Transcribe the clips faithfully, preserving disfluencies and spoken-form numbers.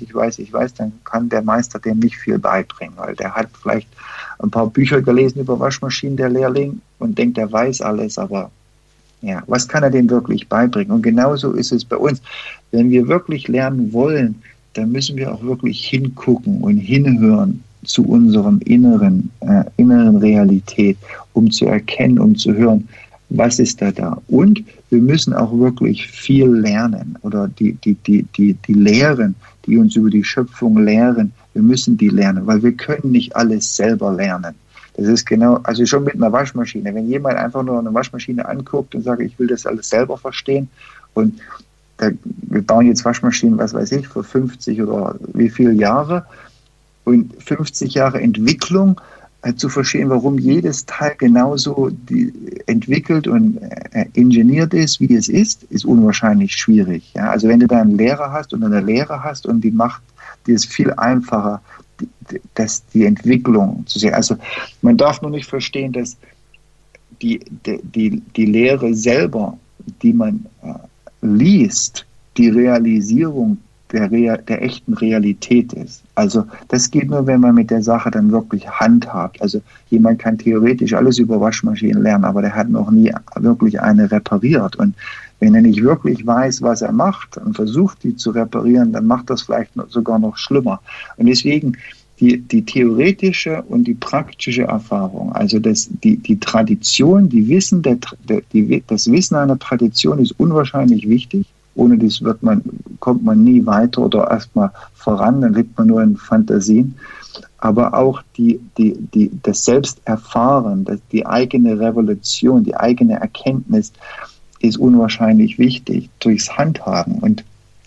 ich weiß, ich weiß, dann kann der Meister dem nicht viel beibringen, weil der hat vielleicht ein paar Bücher gelesen über Waschmaschinen, der Lehrling, und denkt, er weiß alles, aber ja, was kann er dem wirklich beibringen? Und genauso ist es bei uns. Wenn wir wirklich lernen wollen, dann müssen wir auch wirklich hingucken und hinhören zu unserem inneren, äh, inneren Realität, um zu erkennen, um zu hören, was ist da da. Und wir müssen auch wirklich viel lernen oder die, die, die, die, die Lehren, die uns über die Schöpfung lehren, wir müssen die lernen, weil wir können nicht alles selber lernen. Das ist genau, also schon mit einer Waschmaschine. Wenn jemand einfach nur eine Waschmaschine anguckt und sagt, ich will das alles selber verstehen und da, wir bauen jetzt Waschmaschinen, was weiß ich, für fünfzig oder wie viele Jahre und fünfzig Jahre Entwicklung, äh, zu verstehen, warum jedes Teil genauso die, entwickelt und äh, ingeniert ist, wie es ist, ist unwahrscheinlich schwierig. Ja? Also wenn du da einen Lehrer hast und eine Lehre hast und die macht, die ist viel einfacher, dass die Entwicklung zu sehen. Also man darf nur nicht verstehen, dass die, die, die Lehre selber, die man äh, liest, die Realisierung der, Real, der echten Realität ist. Also das geht nur, wenn man mit der Sache dann wirklich handhabt. Also jemand kann theoretisch alles über Waschmaschinen lernen, aber der hat noch nie wirklich eine repariert. Und wenn er nicht wirklich weiß, was er macht und versucht, die zu reparieren, dann macht das vielleicht noch, sogar noch schlimmer. Und deswegen die, die theoretische und die praktische Erfahrung, also das, die, die Tradition, die Wissen der, der, die, das Wissen einer Tradition ist unwahrscheinlich wichtig. Ohne das wird man, kommt man nie weiter oder erstmal voran, dann lebt man nur in Fantasien. Aber auch die, die, die, das Selbsterfahren, das, die eigene Revolution, die eigene Erkenntnis ist unwahrscheinlich wichtig durchs Handhaben. Und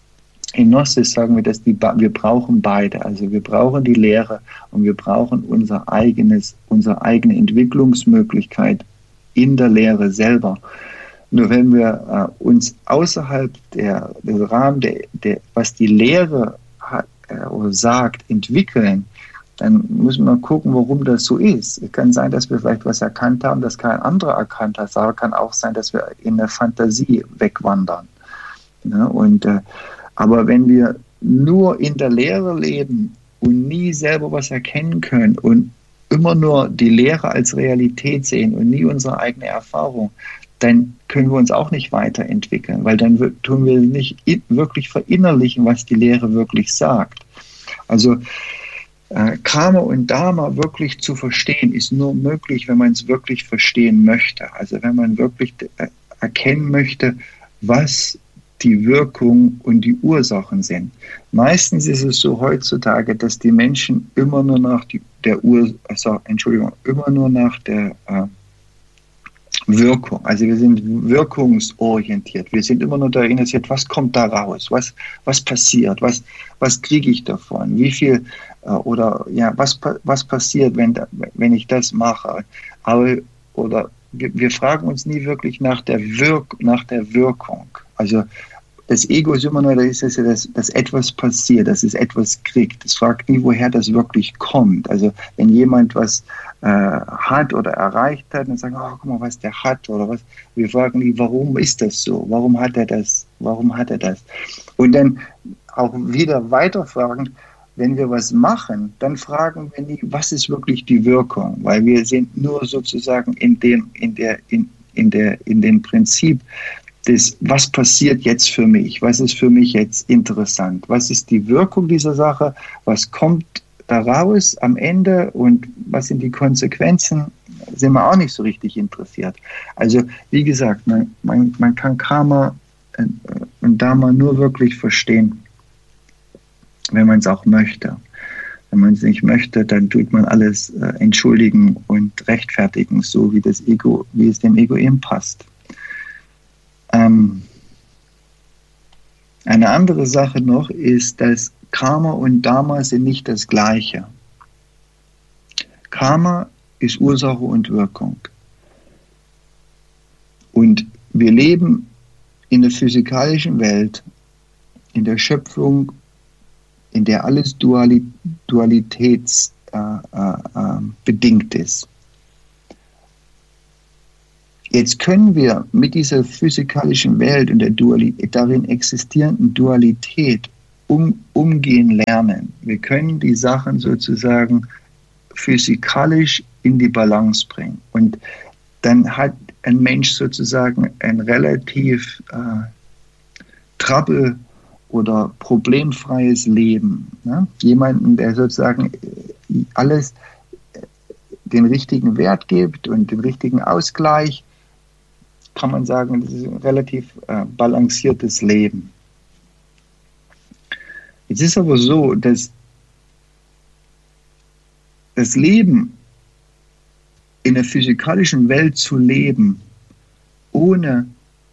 in Gnosis sagen wir, dass die, wir brauchen beide. Also wir brauchen die Lehre und wir brauchen unser eigenes, unsere eigene Entwicklungsmöglichkeit in der Lehre selber. Nur wenn wir äh, uns außerhalb der, des Rahmens, der, der, was die Lehre hat, äh, oder sagt, entwickeln, dann müssen wir gucken, warum das so ist. Es kann sein, dass wir vielleicht was erkannt haben, das kein anderer erkannt hat, aber es kann auch sein, dass wir in der Fantasie wegwandern. Ja, und, äh, aber wenn wir nur in der Lehre leben und nie selber was erkennen können und immer nur die Lehre als Realität sehen und nie unsere eigene Erfahrung, dann können wir uns auch nicht weiterentwickeln, weil dann tun wir nicht wirklich verinnerlichen, was die Lehre wirklich sagt. Also äh, Karma und Dharma wirklich zu verstehen, ist nur möglich, wenn man es wirklich verstehen möchte. Also wenn man wirklich äh, erkennen möchte, was die Wirkung und die Ursachen sind. Meistens ist es so heutzutage, dass die Menschen immer nur nach die, der Ur, also, Entschuldigung, immer nur nach der äh, Wirkung. Also wir sind wirkungsorientiert. Wir sind immer nur daran interessiert, was kommt da raus, was, was passiert, was, was kriege ich davon, wie viel äh, oder ja, was, was passiert, wenn, da, wenn ich das mache. Aber, oder wir, wir fragen uns nie wirklich nach der, Wirk, nach der Wirkung. Also das Ego ist immer nur, das ist ja, dass, dass etwas passiert, dass es etwas kriegt. Es fragt nie, woher das wirklich kommt. Also wenn jemand was äh, hat oder erreicht hat, dann sagen wir, oh, guck mal, was der hat oder was. Wir fragen nie, warum ist das so? Warum hat er das? Warum hat er das? Und dann auch wieder weiterfragen, wenn wir was machen, dann fragen wir nie, was ist wirklich die Wirkung? Weil wir sind nur sozusagen in dem, in der, in, in der, in dem Prinzip, Das, was passiert jetzt für mich? Was ist für mich jetzt interessant? Was ist die Wirkung dieser Sache? Was kommt daraus am Ende? Und was sind die Konsequenzen? Sind wir auch nicht so richtig interessiert. Also, wie gesagt, man, man, man kann Karma und Dharma nur wirklich verstehen, wenn man es auch möchte. Wenn man es nicht möchte, dann tut man alles äh, entschuldigen und rechtfertigen, so wie das Ego, wie es dem Ego eben passt. Ähm, eine andere Sache noch ist, dass Karma und Dharma sind nicht das Gleiche. Karma ist Ursache und Wirkung. Und wir leben in der physikalischen Welt, in der Schöpfung, in der alles Duali- dualitätsbedingt äh, äh, ist. Jetzt können wir mit dieser physikalischen Welt und der Dualität, darin existierenden Dualität um, umgehen lernen. Wir können die Sachen sozusagen physikalisch in die Balance bringen. Und dann hat ein Mensch sozusagen ein relativ äh, trouble- oder problemfreies Leben. Ne? Jemanden, der sozusagen alles den richtigen Wert gibt und den richtigen Ausgleich, kann man sagen, das ist ein relativ äh, balanciertes Leben. Es ist aber so, dass das Leben in der physikalischen Welt zu leben, ohne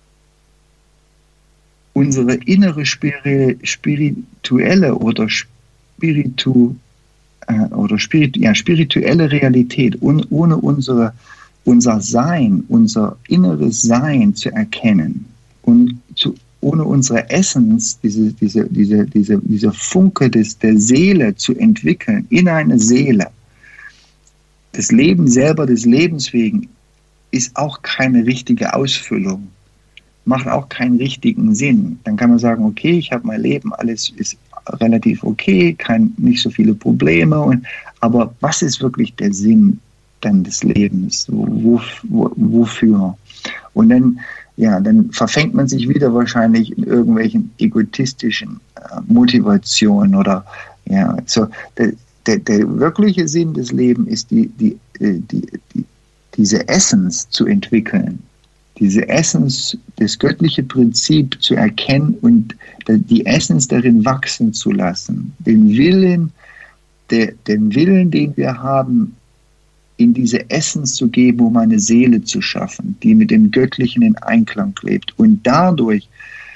unsere innere spirituelle oder spiritu, äh, oder spirit, ja, spirituelle Realität, un, ohne unsere, unser Sein, unser inneres Sein zu erkennen und zu, ohne unsere Essenz, diese, diese, diese, diese, diese Funke des, der Seele zu entwickeln, in eine Seele. Das Leben selber des Lebens wegen ist auch keine richtige Ausfüllung, macht auch keinen richtigen Sinn. Dann kann man sagen, okay, ich habe mein Leben, alles ist relativ okay, kein, nicht so viele Probleme, und, aber was ist wirklich der Sinn dann des Lebens? Wo, wo, wofür? Und dann, ja, dann verfängt man sich wieder wahrscheinlich in irgendwelchen egotistischen äh, Motivationen oder ja, so. Der, der, der wirkliche Sinn des Lebens ist die, die, die, die, diese Essenz zu entwickeln, diese Essenz, das göttliche Prinzip zu erkennen und die Essenz darin wachsen zu lassen, den Willen, der, den Willen, den wir haben, in diese Essenz zu geben, um eine Seele zu schaffen, die mit dem Göttlichen in Einklang lebt und dadurch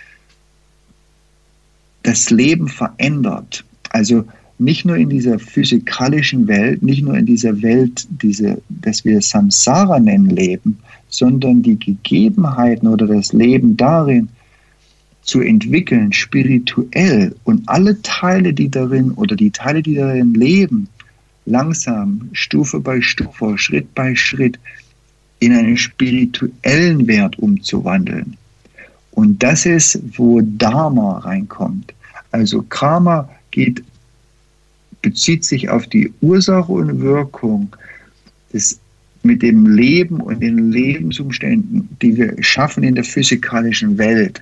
das Leben verändert. Also nicht nur in dieser physikalischen Welt, nicht nur in dieser Welt, diese, das wir Samsara nennen, leben, sondern die Gegebenheiten oder das Leben darin zu entwickeln, spirituell, und alle Teile, die darin oder die Teile, die darin leben, langsam, Stufe bei Stufe, Schritt bei Schritt in einen spirituellen Wert umzuwandeln. Und das ist, wo Dharma reinkommt. Also Karma geht, bezieht sich auf die Ursache und Wirkung des, mit dem Leben und den Lebensumständen, die wir schaffen in der physikalischen Welt.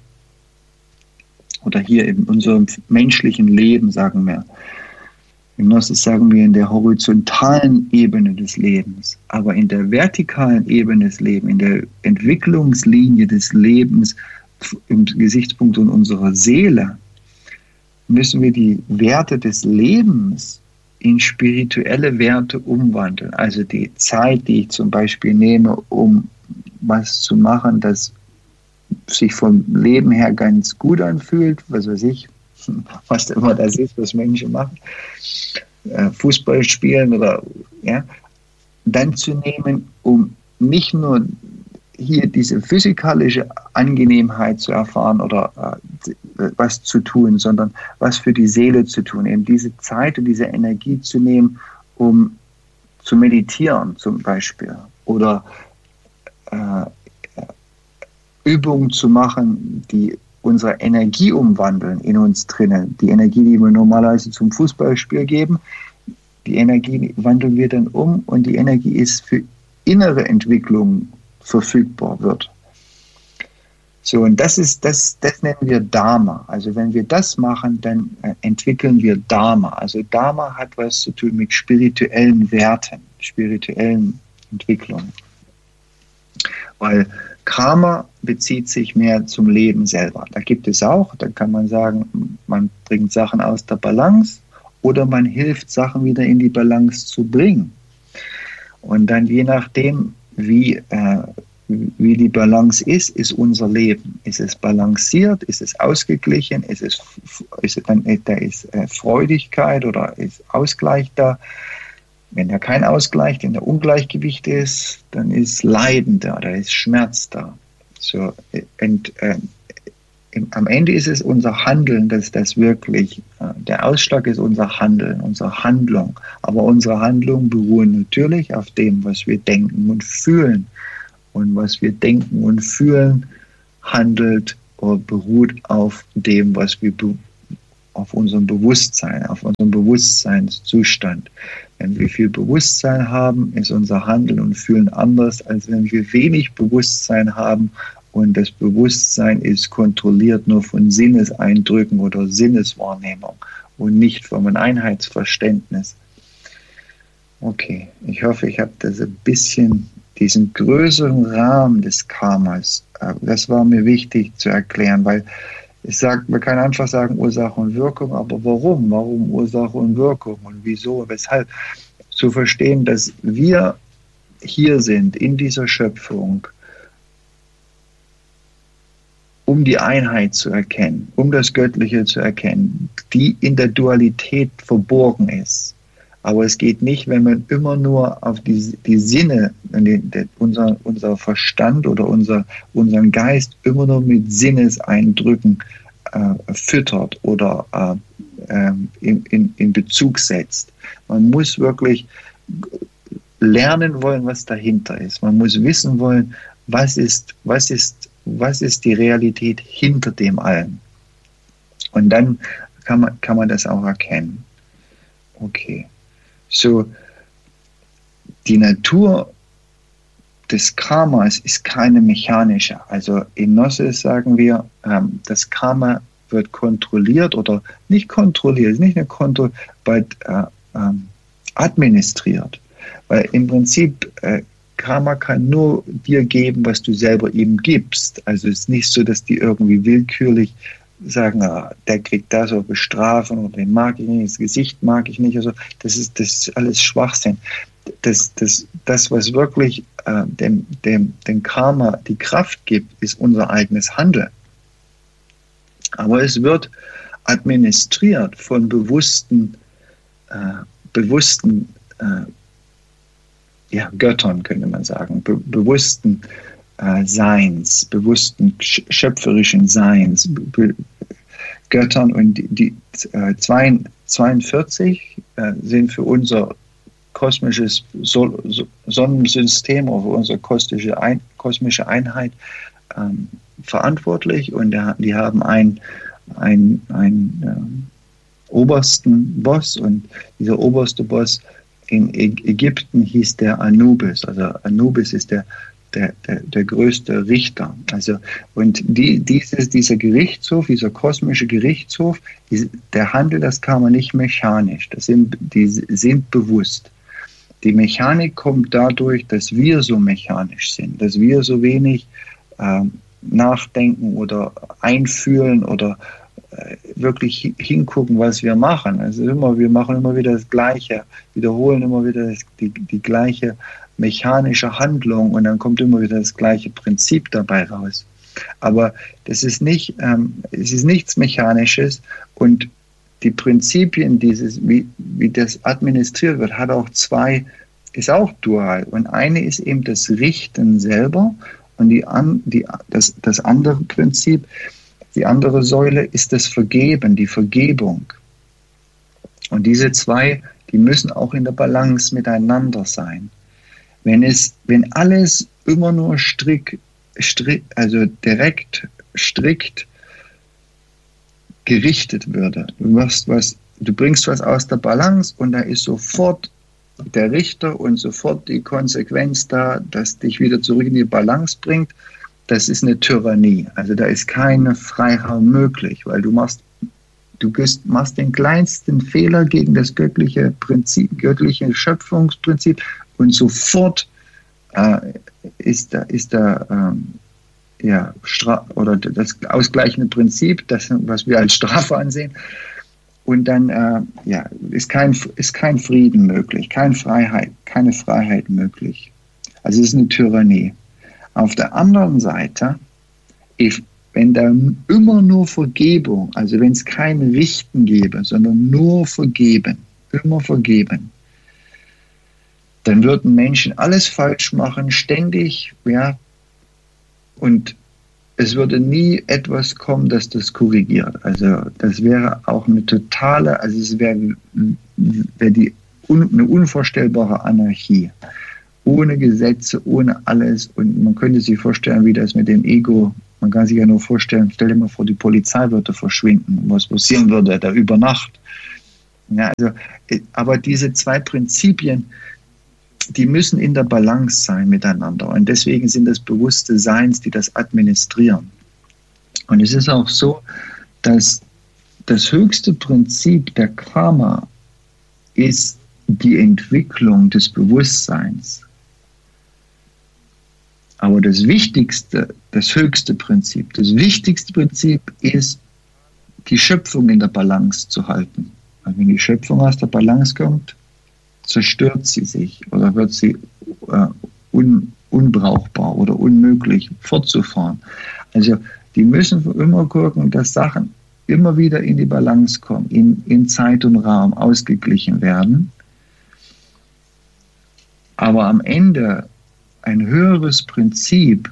Oder hier in unserem menschlichen Leben, sagen wir. Im Gnosis sagen wir in der horizontalen Ebene des Lebens, aber in der vertikalen Ebene des Lebens, in der Entwicklungslinie des Lebens, im Gesichtspunkt unserer Seele, müssen wir die Werte des Lebens in spirituelle Werte umwandeln. Also die Zeit, die ich zum Beispiel nehme, um was zu machen, das sich vom Leben her ganz gut anfühlt, was weiß ich, was immer das ist, was Menschen machen, Fußball spielen oder ja, dann zu nehmen, um nicht nur hier diese physikalische Angenehmheit zu erfahren oder äh, was zu tun, sondern was für die Seele zu tun, eben diese Zeit und diese Energie zu nehmen, um zu meditieren zum Beispiel oder äh, Übungen zu machen, die unsere Energie umwandeln in uns drinnen. Die Energie, die wir normalerweise zum Fußballspiel geben, die Energie wandeln wir dann um und die Energie ist für innere Entwicklung verfügbar wird. So, und das ist, das, das nennen wir Dharma. Also wenn wir das machen, dann äh, entwickeln wir Dharma. Also Dharma hat was zu tun mit spirituellen Werten, spirituellen Entwicklungen. Weil Karma bezieht sich mehr zum Leben selber. Da gibt es auch, da kann man sagen, man bringt Sachen aus der Balance oder man hilft, Sachen wieder in die Balance zu bringen. Und dann je nachdem, wie, äh, wie die Balance ist, ist unser Leben. Ist es balanciert, ist es ausgeglichen, ist es, ist es dann, da ist äh, Freudigkeit oder ist Ausgleich da. Wenn da kein Ausgleich, wenn da Ungleichgewicht ist, dann ist Leiden da, da ist Schmerz da. So, und, äh, im, am Ende ist es unser Handeln, dass das wirklich, äh, der Ausschlag ist unser Handeln, unsere Handlung. Aber unsere Handlungen beruhen natürlich auf dem, was wir denken und fühlen. Und was wir denken und fühlen, handelt oder beruht auf dem, was wir be- auf unserem Bewusstsein, auf unserem Bewusstseinszustand. Wenn wir viel Bewusstsein haben, ist unser Handeln und Fühlen anders, als wenn wir wenig Bewusstsein haben und das Bewusstsein ist kontrolliert nur von Sinneseindrücken oder Sinneswahrnehmung und nicht vom Einheitsverständnis. Okay, ich hoffe, ich habe das ein bisschen, diesen größeren Rahmen des Karmas, das war mir wichtig zu erklären, weil ich sag, man kann einfach sagen Ursache und Wirkung, aber warum? Warum Ursache und Wirkung und wieso, weshalb? Zu verstehen, dass wir hier sind in dieser Schöpfung, um die Einheit zu erkennen, um das Göttliche zu erkennen, die in der Dualität verborgen ist. Aber es geht nicht, wenn man immer nur auf die, die Sinne, die, die, unser, unser Verstand oder unser, unseren Geist immer nur mit Sinneseindrücken äh, füttert oder äh, in, in, in Bezug setzt. Man muss wirklich lernen wollen, was dahinter ist. Man muss wissen wollen, was ist, was ist, was ist die Realität hinter dem allen. Und dann kann man, kann man das auch erkennen. Okay. So, die Natur des Karmas ist keine mechanische. Also in Gnosis sagen wir, ähm, das Karma wird kontrolliert oder nicht kontrolliert, ist nicht eine Kontrolle, aber äh, ähm, administriert. Weil im Prinzip äh, Karma kann nur dir geben, was du selber ihm gibst. Also es ist nicht so, dass die irgendwie willkürlich sagen, ah, der kriegt das oder bestrafen oder den mag ich nicht, das Gesicht mag ich nicht. Also das ist, das ist alles Schwachsinn. Das, das, das was wirklich äh, dem, dem, dem Karma die Kraft gibt, ist unser eigenes Handeln. Aber es wird administriert von bewussten, äh, bewussten äh, ja, Göttern, könnte man sagen, be bewussten Äh, Seins, bewussten schöpferischen Seins, Be Göttern, und die, die äh, zweiundvierzig äh, sind für unser kosmisches Sol so Sonnensystem oder für unsere kosmische, Ein kosmische Einheit ähm, verantwortlich, und der, die haben einen ein, ein, äh, obersten Boss, und dieser oberste Boss in Ägypten hieß der Anubis. Also Anubis ist der Der, der, der größte Richter. Also, und die, dieses, dieser Gerichtshof, dieser kosmische Gerichtshof, die, der handelt das Karma nicht mechanisch. Das sind, die sind bewusst. Die Mechanik kommt dadurch, dass wir so mechanisch sind, dass wir so wenig ähm, nachdenken oder einfühlen oder äh, wirklich hingucken, was wir machen. Also immer, wir machen immer wieder das Gleiche, wiederholen immer wieder das, die, die gleiche mechanische Handlung, und dann kommt immer wieder das gleiche Prinzip dabei raus. Aber das ist nicht, ähm, es ist nichts Mechanisches, und die Prinzipien, dieses, wie, wie das administriert wird, hat auch zwei, ist auch dual. Und eine ist eben das Richten selber, und die, an, die, das, das andere Prinzip, die andere Säule ist das Vergeben, die Vergebung. Und diese zwei, die müssen auch in der Balance miteinander sein. Wenn es, wenn alles immer nur strikt, strikt, also direkt, strikt gerichtet würde, du machst was, du bringst was aus der Balance, und da ist sofort der Richter und sofort die Konsequenz da, dass dich wieder zurück in die Balance bringt, das ist eine Tyrannie. Also da ist kein Freiraum möglich, weil du machst, du machst den kleinsten Fehler gegen das göttliche Prinzip, göttliche Schöpfungsprinzip, und sofort äh, ist da, ist da ähm, ja, Stra oder das ausgleichende Prinzip, das, was wir als Strafe ansehen. Und dann äh, ja, ist, kein, ist kein Frieden möglich, keine Freiheit, keine Freiheit möglich. Also es ist eine Tyrannie. Auf der anderen Seite, if, wenn da immer nur Vergebung, also wenn es kein Richten gäbe, sondern nur Vergeben, immer vergeben, dann würden Menschen alles falsch machen, ständig, ja, und es würde nie etwas kommen, das das korrigiert. Also das wäre auch eine totale, also es wäre, wäre die un, eine unvorstellbare Anarchie. Ohne Gesetze, ohne alles, und man könnte sich vorstellen, wie das mit dem Ego Man kann sich ja nur vorstellen, stell dir mal vor, die Polizei würde verschwinden, was passieren würde da über Nacht. Ja, also, aber diese zwei Prinzipien, die müssen in der Balance sein miteinander. Und deswegen sind das bewusste Seins, die das administrieren. Und es ist auch so, dass das höchste Prinzip der Karma ist die Entwicklung des Bewusstseins. Aber das Wichtigste, das höchste Prinzip, das wichtigste Prinzip ist, die Schöpfung in der Balance zu halten. Weil wenn die Schöpfung aus der Balance kommt, zerstört sie sich oder wird sie äh, un, unbrauchbar oder unmöglich fortzufahren. Also die müssen immer gucken, dass Sachen immer wieder in die Balance kommen, in, in Zeit und Raum ausgeglichen werden. Aber am Ende ein höheres Prinzip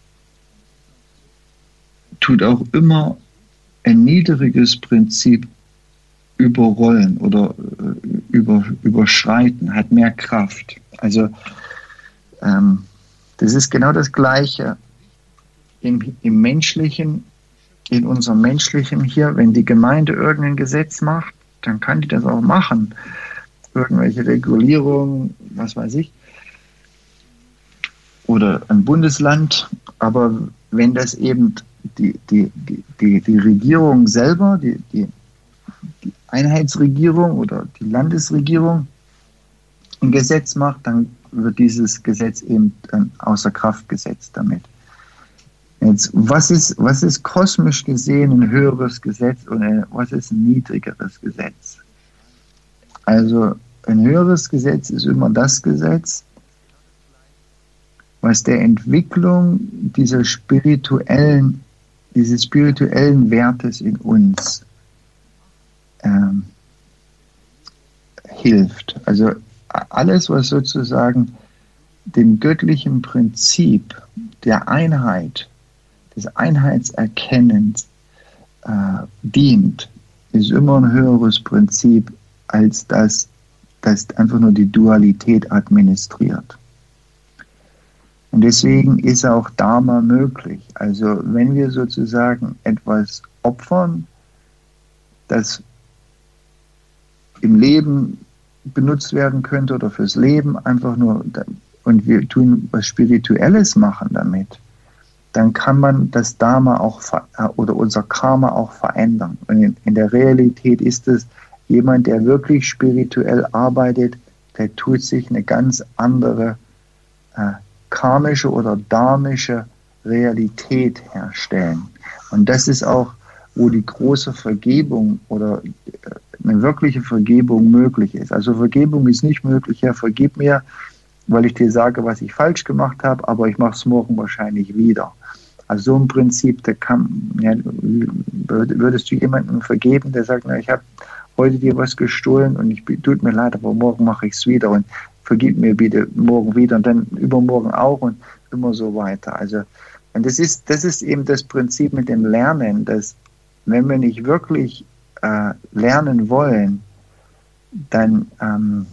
tut auch immer ein niedriges Prinzip überrollen oder über, überschreiten, hat mehr Kraft. Also ähm, das ist genau das Gleiche im, im Menschlichen, in unserem Menschlichen hier, wenn die Gemeinde irgendein Gesetz macht, dann kann die das auch machen. Irgendwelche Regulierungen, was weiß ich, oder ein Bundesland, aber wenn das eben die, die, die, die Regierung selber, die, die, die Einheitsregierung oder die Landesregierung ein Gesetz macht, dann wird dieses Gesetz eben außer Kraft gesetzt damit. Jetzt, was ist, was ist kosmisch gesehen ein höheres Gesetz und ein, was ist ein niedrigeres Gesetz? Also ein höheres Gesetz ist immer das Gesetz, was der Entwicklung dieser spirituellen, dieses spirituellen Wertes in uns ähm, hilft. Also alles, was sozusagen dem göttlichen Prinzip der Einheit, des Einheitserkennens äh, dient, ist immer ein höheres Prinzip als das, das einfach nur die Dualität administriert. Und deswegen ist auch Dharma möglich. Also wenn wir sozusagen etwas opfern, das im Leben benutzt werden könnte oder fürs Leben einfach nur, und wir tun was Spirituelles machen damit, dann kann man das Dharma auch oder unser Karma auch verändern. Und in, in der Realität ist es jemand, der wirklich spirituell arbeitet, der tut sich eine ganz andere äh, karmische oder dharmische Realität herstellen. Und das ist auch, wo die große Vergebung oder eine wirkliche Vergebung möglich ist. Also Vergebung ist nicht möglich, Herr, vergib mir, weil ich dir sage, was ich falsch gemacht habe, aber ich mache es morgen wahrscheinlich wieder. Also so ein Prinzip, da kann, ja, würdest du jemandem vergeben, der sagt, na, ich habe heute dir was gestohlen und ich tut mir leid, aber morgen mache ich es wieder und vergib mir bitte morgen wieder und dann übermorgen auch und immer so weiter. Also, und das ist, das ist eben das Prinzip mit dem Lernen, dass wenn wir nicht wirklich äh, lernen wollen, dann, ähm,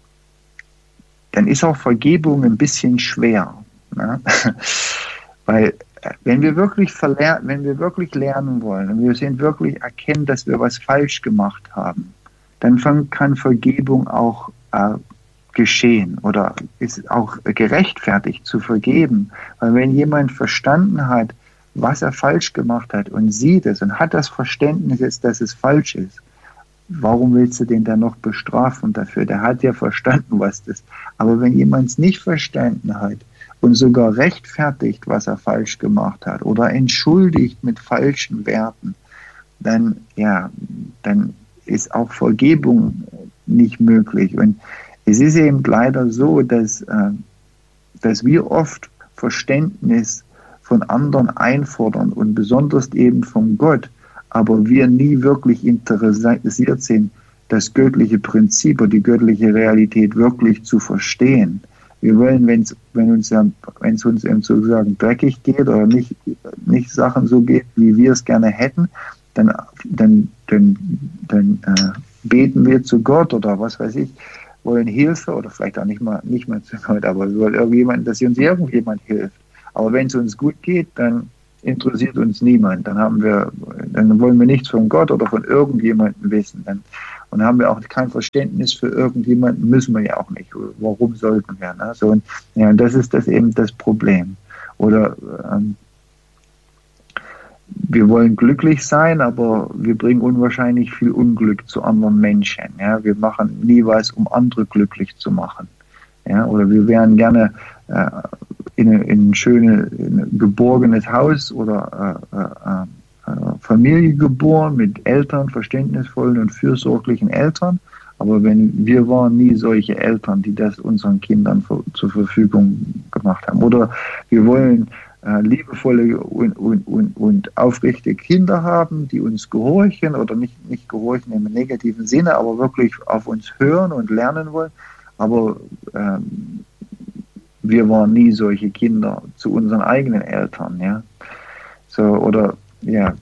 dann ist auch Vergebung ein bisschen schwer. Ne? Weil wenn wir wirklich verler- wenn wir wirklich lernen wollen und wir sind wirklich erkennen, dass wir was falsch gemacht haben, dann kann Vergebung auch äh, geschehen oder ist auch gerechtfertigt zu vergeben. Weil wenn jemand verstanden hat, was er falsch gemacht hat und sieht es und hat das Verständnis, dass es falsch ist, warum willst du den dann noch bestrafen dafür? Der hat ja verstanden, was das ist. Aber wenn jemand es nicht verstanden hat und sogar rechtfertigt, was er falsch gemacht hat oder entschuldigt mit falschen Werten, dann, ja, dann ist auch Vergebung nicht möglich. Und es ist eben leider so, dass, äh, dass wir oft Verständnis von anderen einfordern und besonders eben von Gott, aber wir nie wirklich interessiert sind, das göttliche Prinzip oder die göttliche Realität wirklich zu verstehen. Wir wollen, wenn's, wenn uns, wenn es uns eben sozusagen dreckig geht oder nicht, nicht Sachen so geht, wie wir es gerne hätten, dann, dann, dann, dann äh, beten wir zu Gott oder was weiß ich, wollen Hilfe oder vielleicht auch nicht mal, nicht mal zu Gott, aber wir wollen irgendjemand, dass uns irgendjemand hilft. Aber wenn es uns gut geht, dann interessiert uns niemand. Dann haben wir, dann wollen wir nichts von Gott oder von irgendjemandem wissen. Dann, und haben wir auch kein Verständnis für irgendjemanden, müssen wir ja auch nicht. Warum sollten wir? Ne? So, und, ja, und das ist das eben das Problem. Oder ähm, wir wollen glücklich sein, aber wir bringen unwahrscheinlich viel Unglück zu anderen Menschen. Ja? Wir machen nie was, um andere glücklich zu machen. Ja? Oder wir wären gerne äh, in, eine, in ein schönes, geborgenes Haus oder äh, äh, äh, Familie geboren mit Eltern, verständnisvollen und fürsorglichen Eltern. Aber wenn wir waren nie solche Eltern, die das unseren Kindern für, zur Verfügung gemacht haben. Oder wir wollen äh, liebevolle und, und, und, und aufrichtige Kinder haben, die uns gehorchen oder nicht, nicht gehorchen im negativen Sinne, aber wirklich auf uns hören und lernen wollen. Aber ähm, wir waren nie solche Kinder zu unseren eigenen Eltern. Ja? So, oder ja,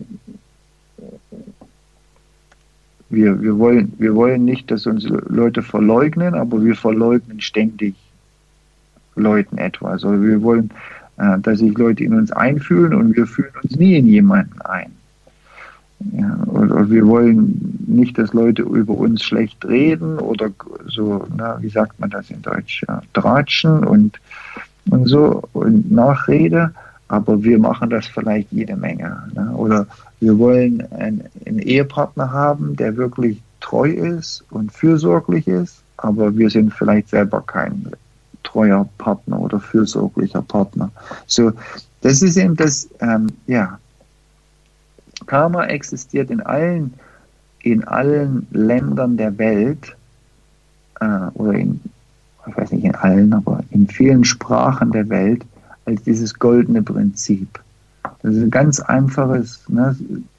wir, wir, wollen, wir wollen nicht, dass uns Leute verleugnen, aber wir verleugnen ständig Leuten etwas. Also wir wollen, äh, dass sich Leute in uns einfühlen und wir fühlen uns nie in jemanden ein. Ja, oder wir wollen nicht, dass Leute über uns schlecht reden oder so, na, wie sagt man das in Deutsch, ja, tratschen und, und so und Nachrede, aber wir machen das vielleicht jede Menge. Ne? Oder wir wollen einen, einen Ehepartner haben, der wirklich treu ist und fürsorglich ist, aber wir sind vielleicht selber kein treuer Partner oder fürsorglicher Partner. So, das ist eben das, ähm, ja, Karma existiert in allen, in allen Ländern der Welt, äh, oder in, ich weiß nicht in allen, aber in vielen Sprachen der Welt als dieses goldene Prinzip. Das ist ein ganz einfaches, ne?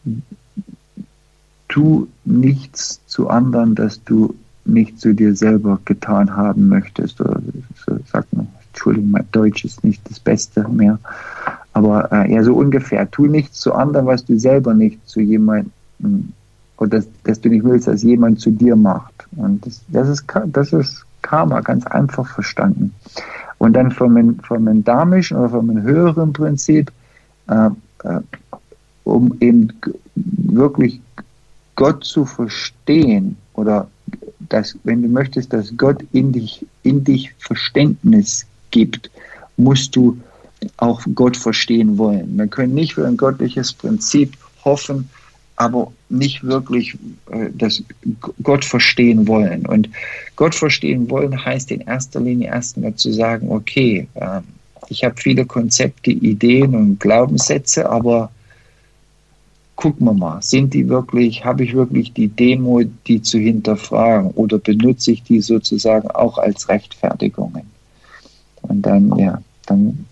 Tu nichts zu anderen, dass du nicht zu dir selber getan haben möchtest. Oder so sagt man, Entschuldigung, mein Deutsch ist nicht das Beste mehr. Aber äh, ja, so ungefähr. Tu nichts zu anderen, was du selber nicht zu jemandem, oder dass, dass du nicht willst, dass jemand zu dir macht. Und das, das, ist, das ist Karma, ganz einfach verstanden. Und dann vom, vom dharmischen oder vom höheren Prinzip, äh, äh, um eben wirklich Gott zu verstehen, oder dass, wenn du möchtest, dass Gott in dich, in dich Verständnis gibt, musst du auch Gott verstehen wollen. Wir können nicht für ein göttliches Prinzip hoffen, aber nicht wirklich äh, das Gott verstehen wollen. Und Gott verstehen wollen heißt in erster Linie erstmal zu sagen, okay, äh, ich habe viele Konzepte, Ideen und Glaubenssätze, aber gucken wir mal, sind die wirklich, habe ich wirklich die Demo, die zu hinterfragen, oder benutze ich die sozusagen auch als Rechtfertigungen? Und dann, ja, dann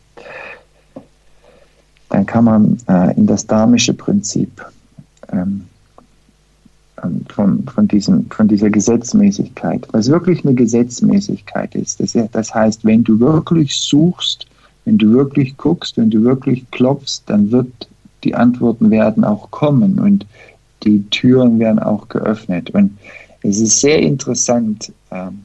dann kann man äh, in das dharmische Prinzip ähm, von, von, diesem, von dieser Gesetzmäßigkeit, was wirklich eine Gesetzmäßigkeit ist. Das, das heißt, wenn du wirklich suchst, wenn du wirklich guckst, wenn du wirklich klopfst, dann wird die Antworten werden auch kommen und die Türen werden auch geöffnet. Und es ist sehr interessant, ähm,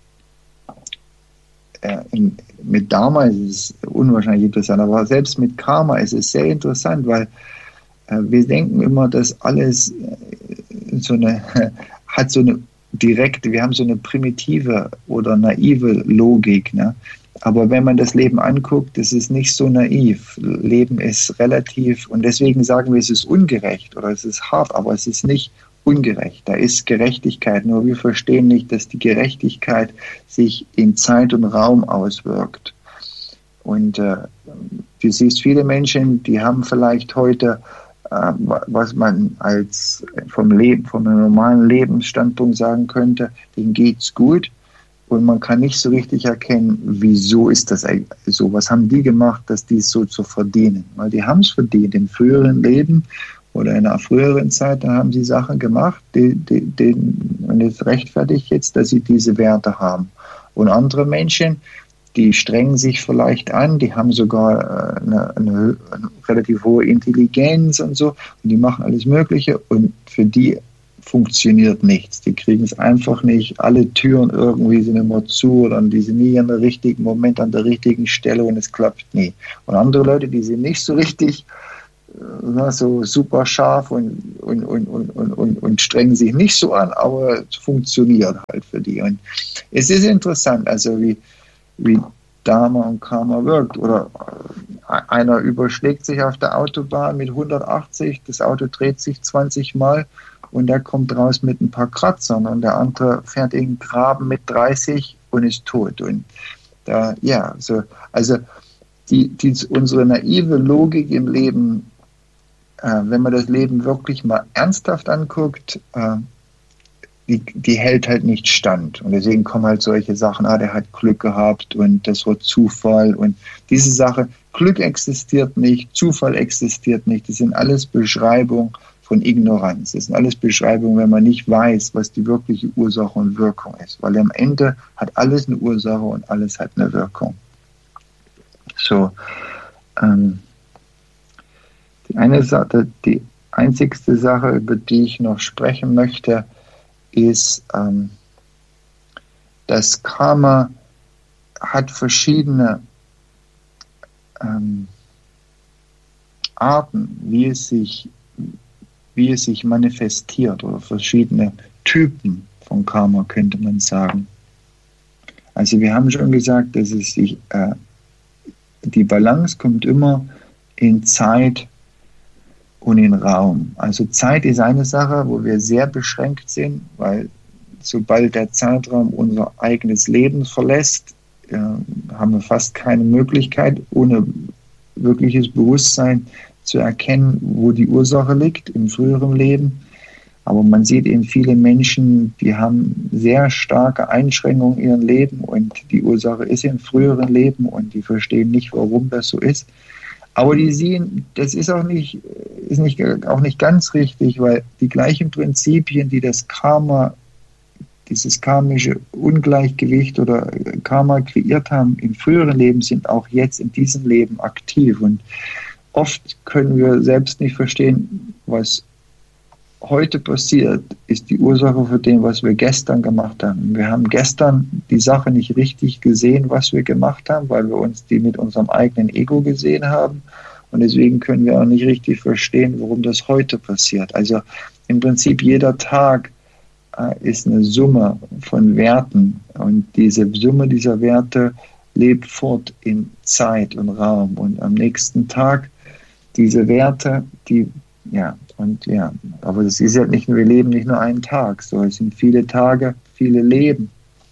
äh, in, mit Dharma ist es unwahrscheinlich interessant, aber selbst mit Karma ist es sehr interessant, weil äh, wir denken immer, dass alles äh, so eine, hat so eine direkte, wir haben so eine primitive oder naive Logik, ne? Aber wenn man das Leben anguckt, ist es nicht so naiv. Leben ist relativ, und deswegen sagen wir, es ist ungerecht oder es ist hart, aber es ist nicht ungerecht. Da ist Gerechtigkeit, nur wir verstehen nicht, dass die Gerechtigkeit sich in Zeit und Raum auswirkt. Und äh, du siehst viele Menschen, die haben vielleicht heute, äh, was man als vom Leben, vom normalen Lebensstandpunkt sagen könnte, denen geht's gut. Und man kann nicht so richtig erkennen, wieso ist das eigentlich so. Was haben die gemacht, dass die es so zu verdienen? Weil die haben es verdient. Im früheren Leben oder in einer früheren Zeit, da haben sie Sachen gemacht, die, die, die, und es rechtfertigt jetzt, dass sie diese Werte haben. Und andere Menschen, die strengen sich vielleicht an, die haben sogar eine, eine, eine relativ hohe Intelligenz und so, und die machen alles Mögliche. Und für die funktioniert nichts. Die kriegen es einfach nicht. Alle Türen irgendwie sind immer zu oder die sind nie an der richtigen Moment an der richtigen Stelle und es klappt nie. Und andere Leute, die sind nicht so richtig äh, so super scharf und, und, und, und, und, und, und strengen sich nicht so an, aber es funktioniert halt für die. Und es ist interessant, also wie, wie Dharma und Karma wirkt. Oder einer überschlägt sich auf der Autobahn mit hundertachtzig, das Auto dreht sich zwanzig Mal und der kommt raus mit ein paar Kratzern und der andere fährt in den Graben mit dreißig und ist tot. Und da, ja, so, also die, die, unsere naive Logik im Leben, äh, wenn man das Leben wirklich mal ernsthaft anguckt, äh, Die, die hält halt nicht stand. Und deswegen kommen halt solche Sachen, ah, der hat Glück gehabt und das war Zufall. Und diese Sache, Glück existiert nicht, Zufall existiert nicht. Das sind alles Beschreibungen von Ignoranz. Das sind alles Beschreibungen, wenn man nicht weiß, was die wirkliche Ursache und Wirkung ist. Weil am Ende hat alles eine Ursache und alles hat eine Wirkung. So, ähm, die eine Sache, die einzigste Sache, über die ich noch sprechen möchte, ist, ähm, das Karma hat verschiedene ähm, Arten, wie es sich, wie es sich manifestiert, oder verschiedene Typen von Karma, könnte man sagen. Also wir haben schon gesagt, dass es sich, äh, die Balance kommt immer in Zeit und in Raum. Also Zeit ist eine Sache, wo wir sehr beschränkt sind, weil sobald der Zeitraum unser eigenes Leben verlässt, äh, haben wir fast keine Möglichkeit, ohne wirkliches Bewusstsein zu erkennen, wo die Ursache liegt im früheren Leben. Aber man sieht eben viele Menschen, die haben sehr starke Einschränkungen in ihrem Leben und die Ursache ist im früheren Leben und die verstehen nicht, warum das so ist. Aber die sehen, das ist auch nicht, ist nicht, auch nicht ganz richtig, weil die gleichen Prinzipien, die das Karma, dieses karmische Ungleichgewicht oder Karma kreiert haben im früheren Leben, sind auch jetzt in diesem Leben aktiv. Und oft können wir selbst nicht verstehen, was heute passiert, ist die Ursache für dem, was wir gestern gemacht haben. Wir haben gestern die Sache nicht richtig gesehen, was wir gemacht haben, weil wir uns die mit unserem eigenen Ego gesehen haben. Und deswegen können wir auch nicht richtig verstehen, warum das heute passiert. Also im Prinzip jeder Tag äh, ist eine Summe von Werten. Und diese Summe dieser Werte lebt fort in Zeit und Raum. Und am nächsten Tag diese Werte, die, ja, und ja, aber das ist ja nicht nur, wir leben nicht nur einen Tag, so, es sind viele Tage, viele Leben.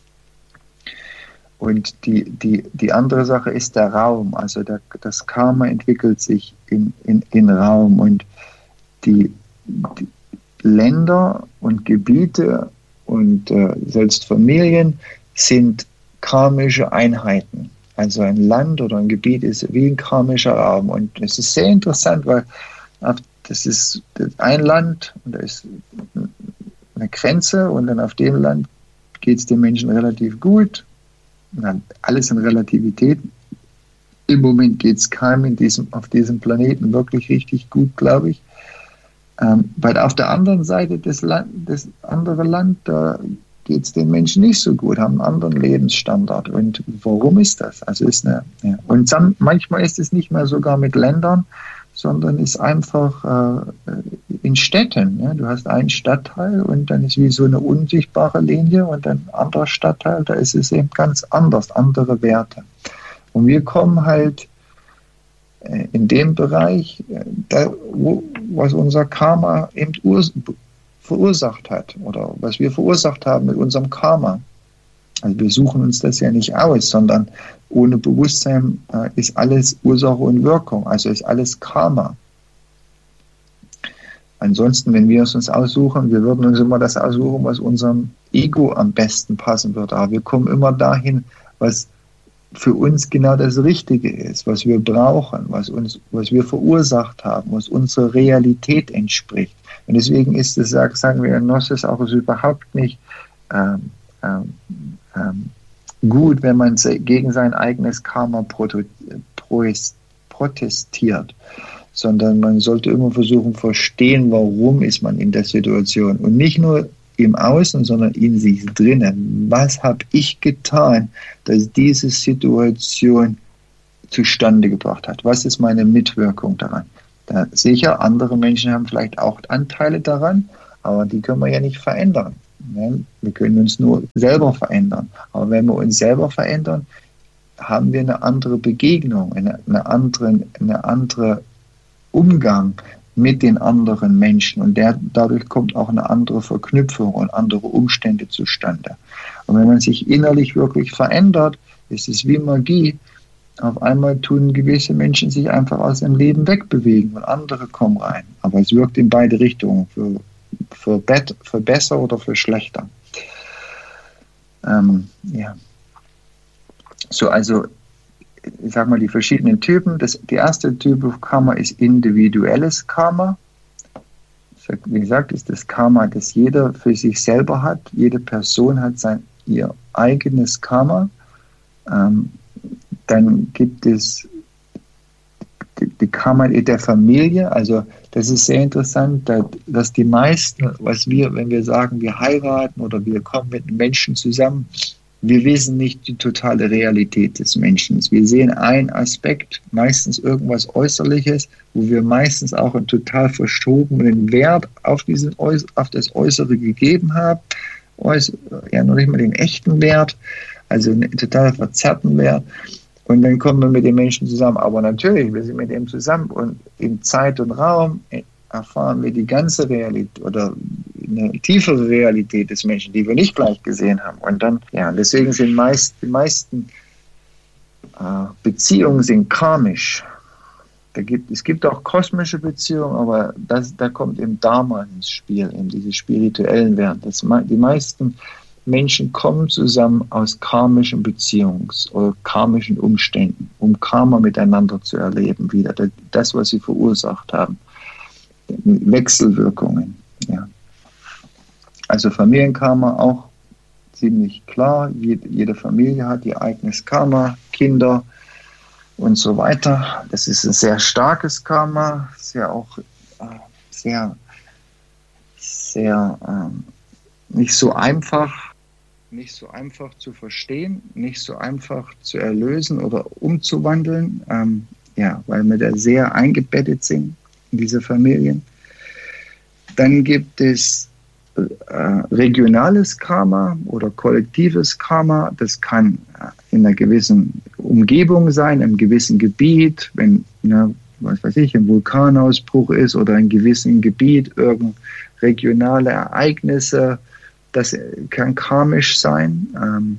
Und die, die, die andere Sache ist der Raum, also der, das Karma entwickelt sich in, in, in Raum und die, die Länder und Gebiete und äh, selbst Familien sind karmische Einheiten. Also ein Land oder ein Gebiet ist wie ein karmischer Raum und es ist sehr interessant, weil auf Das ist ein Land und da ist eine Grenze und dann auf dem Land geht es den Menschen relativ gut. Alles in Relativität. Im Moment geht es keinem in diesem, auf diesem Planeten wirklich richtig gut, glaube ich. Ähm, weil auf der anderen Seite des Land, das andere Land, da geht es den Menschen nicht so gut, haben einen anderen Lebensstandard. Und warum ist das? Also ist eine, ja. Und dann, manchmal ist es nicht mehr sogar mit Ländern, sondern ist einfach äh, in Städten. Ja? Du hast einen Stadtteil und dann ist wie so eine unsichtbare Linie und ein anderer Stadtteil, da ist es eben ganz anders, andere Werte. Und wir kommen halt äh, in dem Bereich, äh, da, wo, was unser Karma eben urs- verursacht hat oder was wir verursacht haben mit unserem Karma. Also wir suchen uns das ja nicht aus, sondern ohne Bewusstsein äh, ist alles Ursache und Wirkung, also ist alles Karma. Ansonsten, wenn wir es uns aussuchen, wir würden uns immer das aussuchen, was unserem Ego am besten passen würde. Aber wir kommen immer dahin, was für uns genau das Richtige ist, was wir brauchen, was uns, was wir verursacht haben, was unserer Realität entspricht. Und deswegen ist es, sagen wir in Gnosis, auch überhaupt nicht ähm, ähm, ähm, gut, wenn man gegen sein eigenes Karma protestiert. sondern man sollte immer versuchen, verstehen, warum ist man in der Situation und nicht nur im Außen, sondern in sich drinnen. Was habe ich getan, dass diese Situation zustande gebracht hat? Was ist meine Mitwirkung daran? Da, sicher, andere Menschen haben vielleicht auch Anteile daran, aber die können wir ja nicht verändern. Ne? Wir können uns nur selber verändern. Aber wenn wir uns selber verändern, haben wir eine andere Begegnung, eine, eine andere, eine andere Umgang mit den anderen Menschen. Und der, dadurch kommt auch eine andere Verknüpfung und andere Umstände zustande. Und wenn man sich innerlich wirklich verändert, ist es wie Magie. Auf einmal tun gewisse Menschen sich einfach aus dem Leben wegbewegen und andere kommen rein. Aber es wirkt in beide Richtungen, für, für, bet, für besser oder für schlechter. Ähm, ja. So, also, ich sag mal, die verschiedenen Typen. Das, die erste Typ Karma ist individuelles Karma. Wie gesagt, ist das Karma, das jeder für sich selber hat. Jede Person hat sein, ihr eigenes Karma. Ähm, Dann gibt es die, die Karma der Familie. Also das ist sehr interessant, dass die meisten, was wir, wenn wir sagen, wir heiraten oder wir kommen mit Menschen zusammen, wir wissen nicht die totale Realität des Menschen. Wir sehen einen Aspekt, meistens irgendwas Äußerliches, wo wir meistens auch einen total verschobenen Wert auf, diesen, auf das Äußere gegeben haben. Ja, noch nicht mal den echten Wert, also einen total verzerrten Wert. Und dann kommen wir mit den Menschen zusammen. Aber natürlich, wir sind mit dem zusammen und in Zeit und Raum erfahren wir die ganze Realität oder eine tiefere Realität des Menschen, die wir nicht gleich gesehen haben. Und dann, ja, deswegen sind meist, die meisten äh, Beziehungen sind karmisch. Da gibt, es gibt auch kosmische Beziehungen, aber das, da kommt eben Dharma ins Spiel, eben diese spirituellen Werte. Das, die meisten Menschen kommen zusammen aus karmischen Beziehungs- oder karmischen Umständen, um Karma miteinander zu erleben, wieder das, was sie verursacht haben. Wechselwirkungen. Ja. Also Familienkarma auch ziemlich klar. Jede, jede Familie hat ihr eigenes Karma, Kinder und so weiter. Das ist ein sehr starkes Karma, sehr auch äh, sehr, sehr äh, nicht so einfach. Nicht so einfach zu verstehen, nicht so einfach zu erlösen oder umzuwandeln, ähm, ja, weil wir da sehr eingebettet sind in diese Familien. Dann gibt es äh, regionales Karma oder kollektives Karma. Das kann in einer gewissen Umgebung sein, in einem gewissen Gebiet, wenn, ja, was weiß ich, ein Vulkanausbruch ist oder in einem gewissen Gebiet irgendeine regionale Ereignisse. Das kann karmisch sein. Ähm,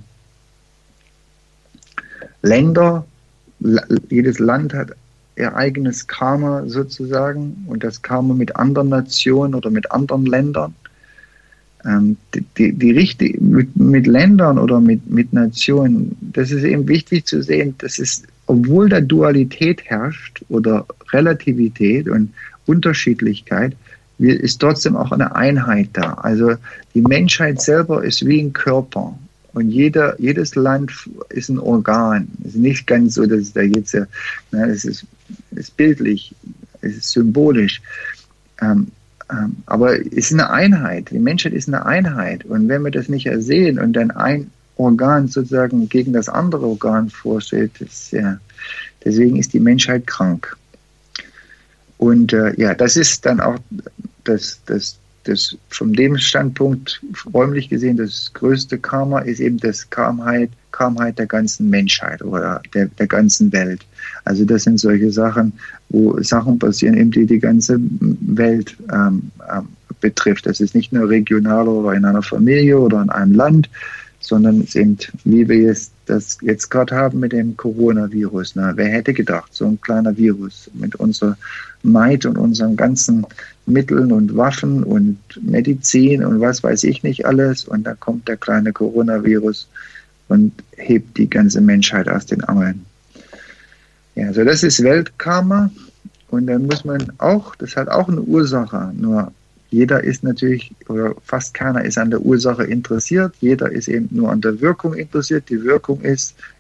Länder, jedes Land hat ihr eigenes Karma sozusagen und das Karma mit anderen Nationen oder mit anderen Ländern. Ähm, die, die, die richtig, mit, mit Ländern oder mit, mit Nationen, das ist eben wichtig zu sehen, dass es, obwohl da Dualität herrscht oder Relativität und Unterschiedlichkeit, ist trotzdem auch eine Einheit da. Also die Menschheit selber ist wie ein Körper und jeder, jedes Land ist ein Organ. Es ist nicht ganz so, dass es da jetzt, na, es ist, ist bildlich, es ist symbolisch, ähm, ähm, aber es ist eine Einheit. Die Menschheit ist eine Einheit und wenn wir das nicht ersehen und dann ein Organ sozusagen gegen das andere Organ vorstellt, das, ja, deswegen ist die Menschheit krank. Und äh, ja, das ist dann auch das, das, das von dem Standpunkt räumlich gesehen, das größte Karma ist eben das Karmheit, Karmheit der ganzen Menschheit oder der, der ganzen Welt. Also das sind solche Sachen, wo Sachen passieren, eben die die ganze Welt ähm, ähm, betrifft. Das ist nicht nur regional oder in einer Familie oder in einem Land, sondern es sind, wie wir es das jetzt gerade haben mit dem Coronavirus. Na, wer hätte gedacht, so ein kleiner Virus mit unserer Macht und unseren ganzen Mitteln und Waffen und Medizin und was weiß ich nicht alles. Und da kommt der kleine Coronavirus und hebt die ganze Menschheit aus den Angeln. Ja, so das ist Weltkarma. Und dann muss man auch, das hat auch eine Ursache, nur jeder ist natürlich, oder fast keiner ist an der Ursache interessiert. Jeder ist eben nur an der Wirkung interessiert. Die Wirkung ist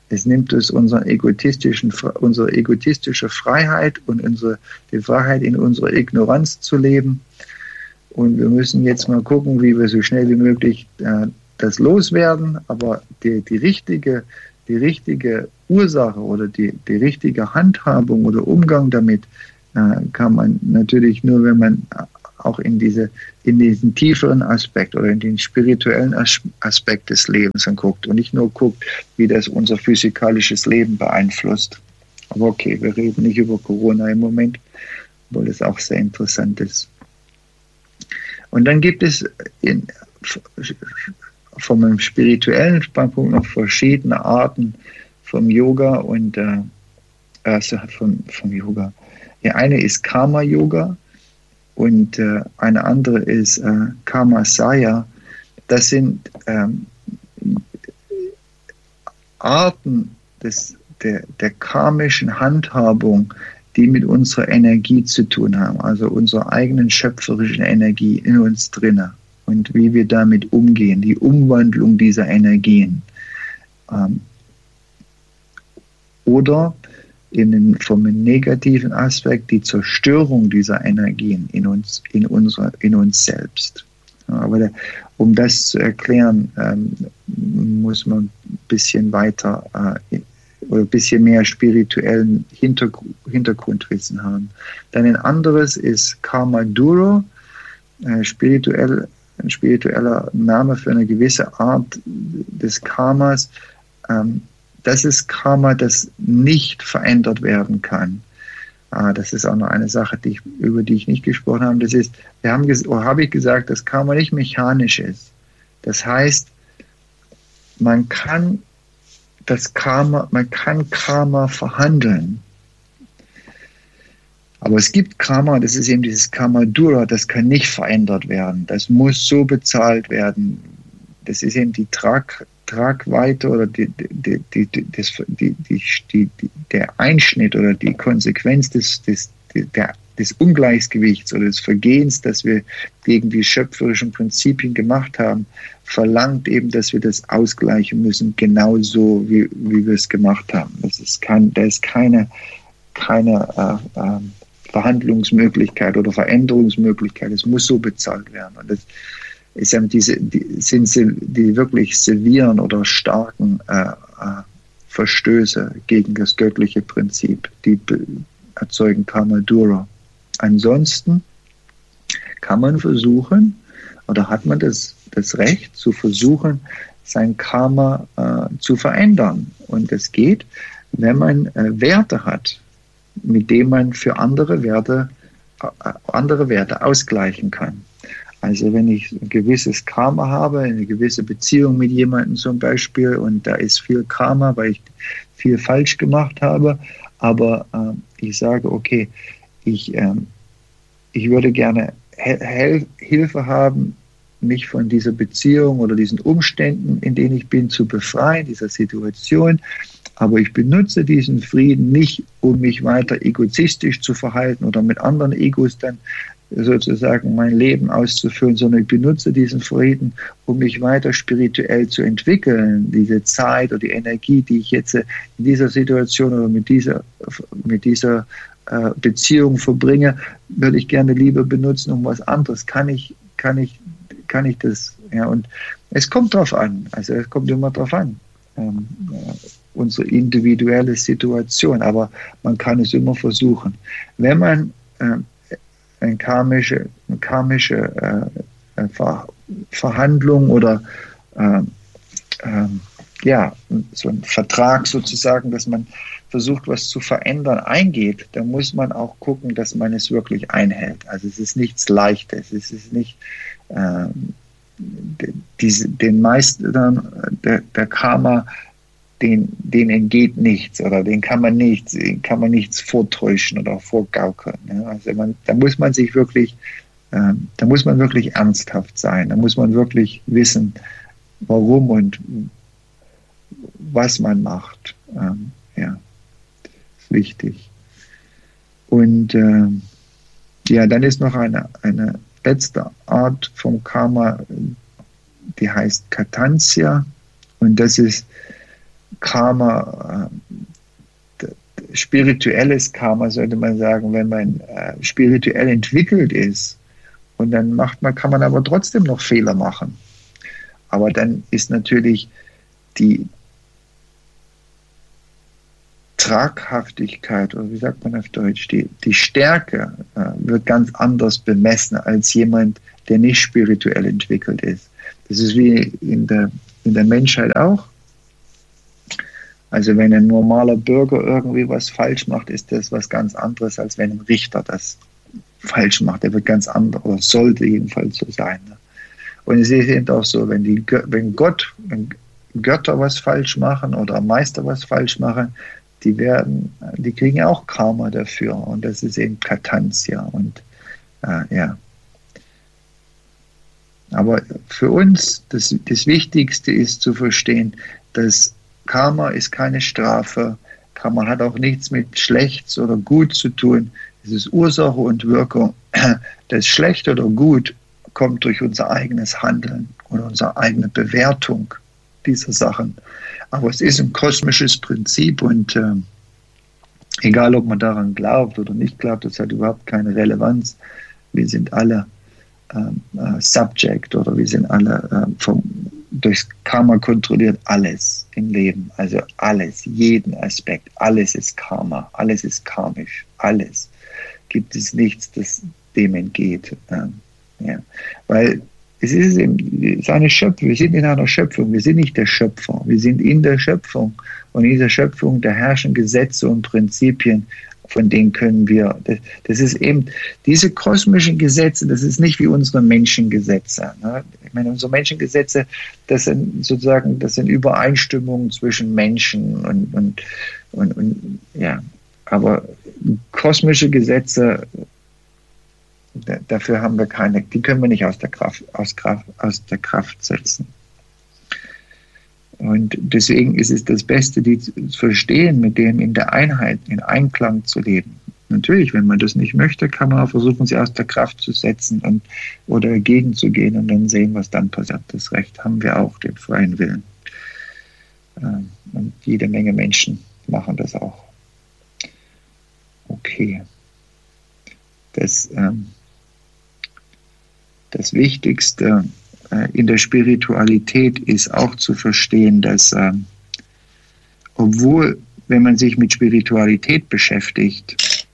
Es nimmt uns unseren egotistischen, unsere egotistische Freiheit und unsere, die Freiheit, in unserer Ignoranz zu leben. Und wir müssen jetzt mal gucken, wie wir so schnell wie möglich äh, das loswerden. Aber die, die, richtige, die richtige Ursache oder die, die richtige Handhabung oder Umgang damit äh, kann man natürlich nur, wenn man auch in, diese, in diesen tieferen Aspekt oder in den spirituellen Aspekt des Lebens guckt und nicht nur guckt, wie das unser physikalisches Leben beeinflusst. Aber okay, wir reden nicht über Corona im Moment, obwohl es auch sehr interessant ist. Und dann gibt es in, von einem spirituellen Standpunkt noch verschiedene Arten vom Yoga und äh, also vom, vom Yoga. Die eine ist Karma-Yoga. Und äh, eine andere ist äh, Karma-Saya. Das sind ähm, Arten des, der, der karmischen Handhabung, die mit unserer Energie zu tun haben, also unserer eigenen schöpferischen Energie in uns drinne und wie wir damit umgehen, die Umwandlung dieser Energien. Ähm, oder in den, vom negativen Aspekt die Zerstörung dieser Energien in uns, in unserer, in uns selbst. Aber der, um das zu erklären, ähm, muss man ein bisschen weiter äh, oder ein bisschen mehr spirituellen Hintergrund, Hintergrundwissen haben. Dann ein anderes ist Karma Duro, äh, spirituell, ein spiritueller Name für eine gewisse Art des Karmas. Ähm, Das ist Karma, das nicht verändert werden kann. Ah, das ist auch noch eine Sache, die ich, über die ich nicht gesprochen habe. Das ist, wir haben, oder habe ich gesagt, dass Karma nicht mechanisch ist. Das heißt, man kann das Karma, man kann Karma verhandeln. Aber es gibt Karma, das ist eben dieses Karma Dura, das kann nicht verändert werden. Das muss so bezahlt werden. Das ist eben die Trag, Tragweite oder die, die, die, die, das, die, die, die, der Einschnitt oder die Konsequenz des, des, der, des Ungleichgewichts oder des Vergehens, das wir gegen die schöpferischen Prinzipien gemacht haben, verlangt eben, dass wir das ausgleichen müssen, genauso wie, wie wir es gemacht haben. Das ist kein, da ist keine, keine äh, äh, Verhandlungsmöglichkeit oder Veränderungsmöglichkeit. Es muss so bezahlt werden. Und das ist eben diese, die, sind die wirklich sevieren oder starken äh, äh, Verstöße gegen das göttliche Prinzip, die erzeugen Karma Dura. Ansonsten kann man versuchen, oder hat man das, das Recht zu versuchen, sein Karma äh, zu verändern. Und das geht, wenn man äh, Werte hat, mit denen man für andere Werte, äh, andere Werte ausgleichen kann. Also wenn ich ein gewisses Karma habe, eine gewisse Beziehung mit jemandem zum Beispiel und da ist viel Karma, weil ich viel falsch gemacht habe, aber äh, ich sage, okay, ich, äh, ich würde gerne Hel- Hilfe haben, mich von dieser Beziehung oder diesen Umständen, in denen ich bin, zu befreien, dieser Situation. Aber ich benutze diesen Frieden nicht, um mich weiter egoistisch zu verhalten oder mit anderen Egos dann sozusagen mein Leben auszufüllen, sondern ich benutze diesen Frieden, um mich weiter spirituell zu entwickeln. Diese Zeit oder die Energie, die ich jetzt in dieser Situation oder mit dieser, mit dieser äh, Beziehung verbringe, würde ich gerne lieber benutzen, um was anderes. Kann ich, kann ich, kann ich das? Ja, und es kommt drauf an. Also es kommt immer drauf an. Ähm, äh, unsere individuelle Situation. Aber man kann es immer versuchen. Wenn man äh, eine karmische, eine karmische äh, Ver, Verhandlung oder äh, äh, ja, so ein Vertrag sozusagen, dass man versucht, was zu verändern, eingeht, dann muss man auch gucken, dass man es wirklich einhält. Also es ist nichts Leichtes, es ist nicht äh, diese, den meisten der, der Karma, den, den entgeht nichts oder den kann man nichts, kann man nichts vortäuschen oder vorgaukeln. Ja? Also man, da muss man sich wirklich, äh, da muss man wirklich ernsthaft sein, da muss man wirklich wissen, warum und was man macht. Ähm, ja, ist wichtig. Und äh, ja, dann ist noch eine, eine letzte Art vom Karma, die heißt Katansya, und das ist Karma, äh, spirituelles Karma, sollte man sagen, wenn man äh, spirituell entwickelt ist. Und dann macht man, kann man aber trotzdem noch Fehler machen. Aber dann ist natürlich die Traghaftigkeit, oder wie sagt man auf Deutsch, die, die Stärke äh, wird ganz anders bemessen als jemand, der nicht spirituell entwickelt ist. Das ist wie in der, in der Menschheit auch. Also wenn ein normaler Bürger irgendwie was falsch macht, ist das was ganz anderes, als wenn ein Richter das falsch macht. Der wird ganz anders, oder sollte jedenfalls so sein. Ne? Und es ist eben auch so, wenn, die, wenn Gott, wenn Götter was falsch machen oder Meister was falsch machen, die werden, die kriegen ja auch Karma dafür. Und das ist eben Katansya. Und äh, ja. Aber für uns, das, das Wichtigste ist zu verstehen, dass Karma ist keine Strafe. Karma hat auch nichts mit Schlechts oder Gut zu tun. Es ist Ursache und Wirkung. Das Schlecht oder Gut kommt durch unser eigenes Handeln oder unsere eigene Bewertung dieser Sachen. Aber es ist ein kosmisches Prinzip und äh, egal, ob man daran glaubt oder nicht glaubt, das hat überhaupt keine Relevanz. Wir sind alle ähm, äh, Subject oder wir sind alle äh, vom, durchs Karma kontrolliert, alles im Leben. Also alles, jeden Aspekt, alles ist Karma, alles ist karmisch, alles. Gibt es nichts, das dem entgeht. Ähm, ja. Weil es ist eben eine Schöpfung, wir sind in einer Schöpfung, wir sind nicht der Schöpfer, wir sind in der Schöpfung. Und in dieser Schöpfung, da herrschen Gesetze und Prinzipien, von denen können wir, das, das ist eben, diese kosmischen Gesetze, das ist nicht wie unsere Menschengesetze. Ne? Ich meine, unsere Menschengesetze, das sind sozusagen, das sind Übereinstimmungen zwischen Menschen und, und, und, und ja, aber kosmische Gesetze, dafür haben wir keine, die können wir nicht aus der Kraft, aus Kraft, aus der Kraft setzen. Und deswegen ist es das Beste, die zu verstehen, mit dem in der Einheit, in Einklang zu leben. Natürlich, wenn man das nicht möchte, kann man auch versuchen, sie aus der Kraft zu setzen und, oder dagegen zu gehen und dann sehen, was dann passiert. Das Recht haben wir auch, den freien Willen. Und jede Menge Menschen machen das auch. Okay. Das, ähm, das Wichtigste äh, in der Spiritualität ist auch zu verstehen, dass äh, obwohl, wenn man sich mit Spiritualität beschäftigt,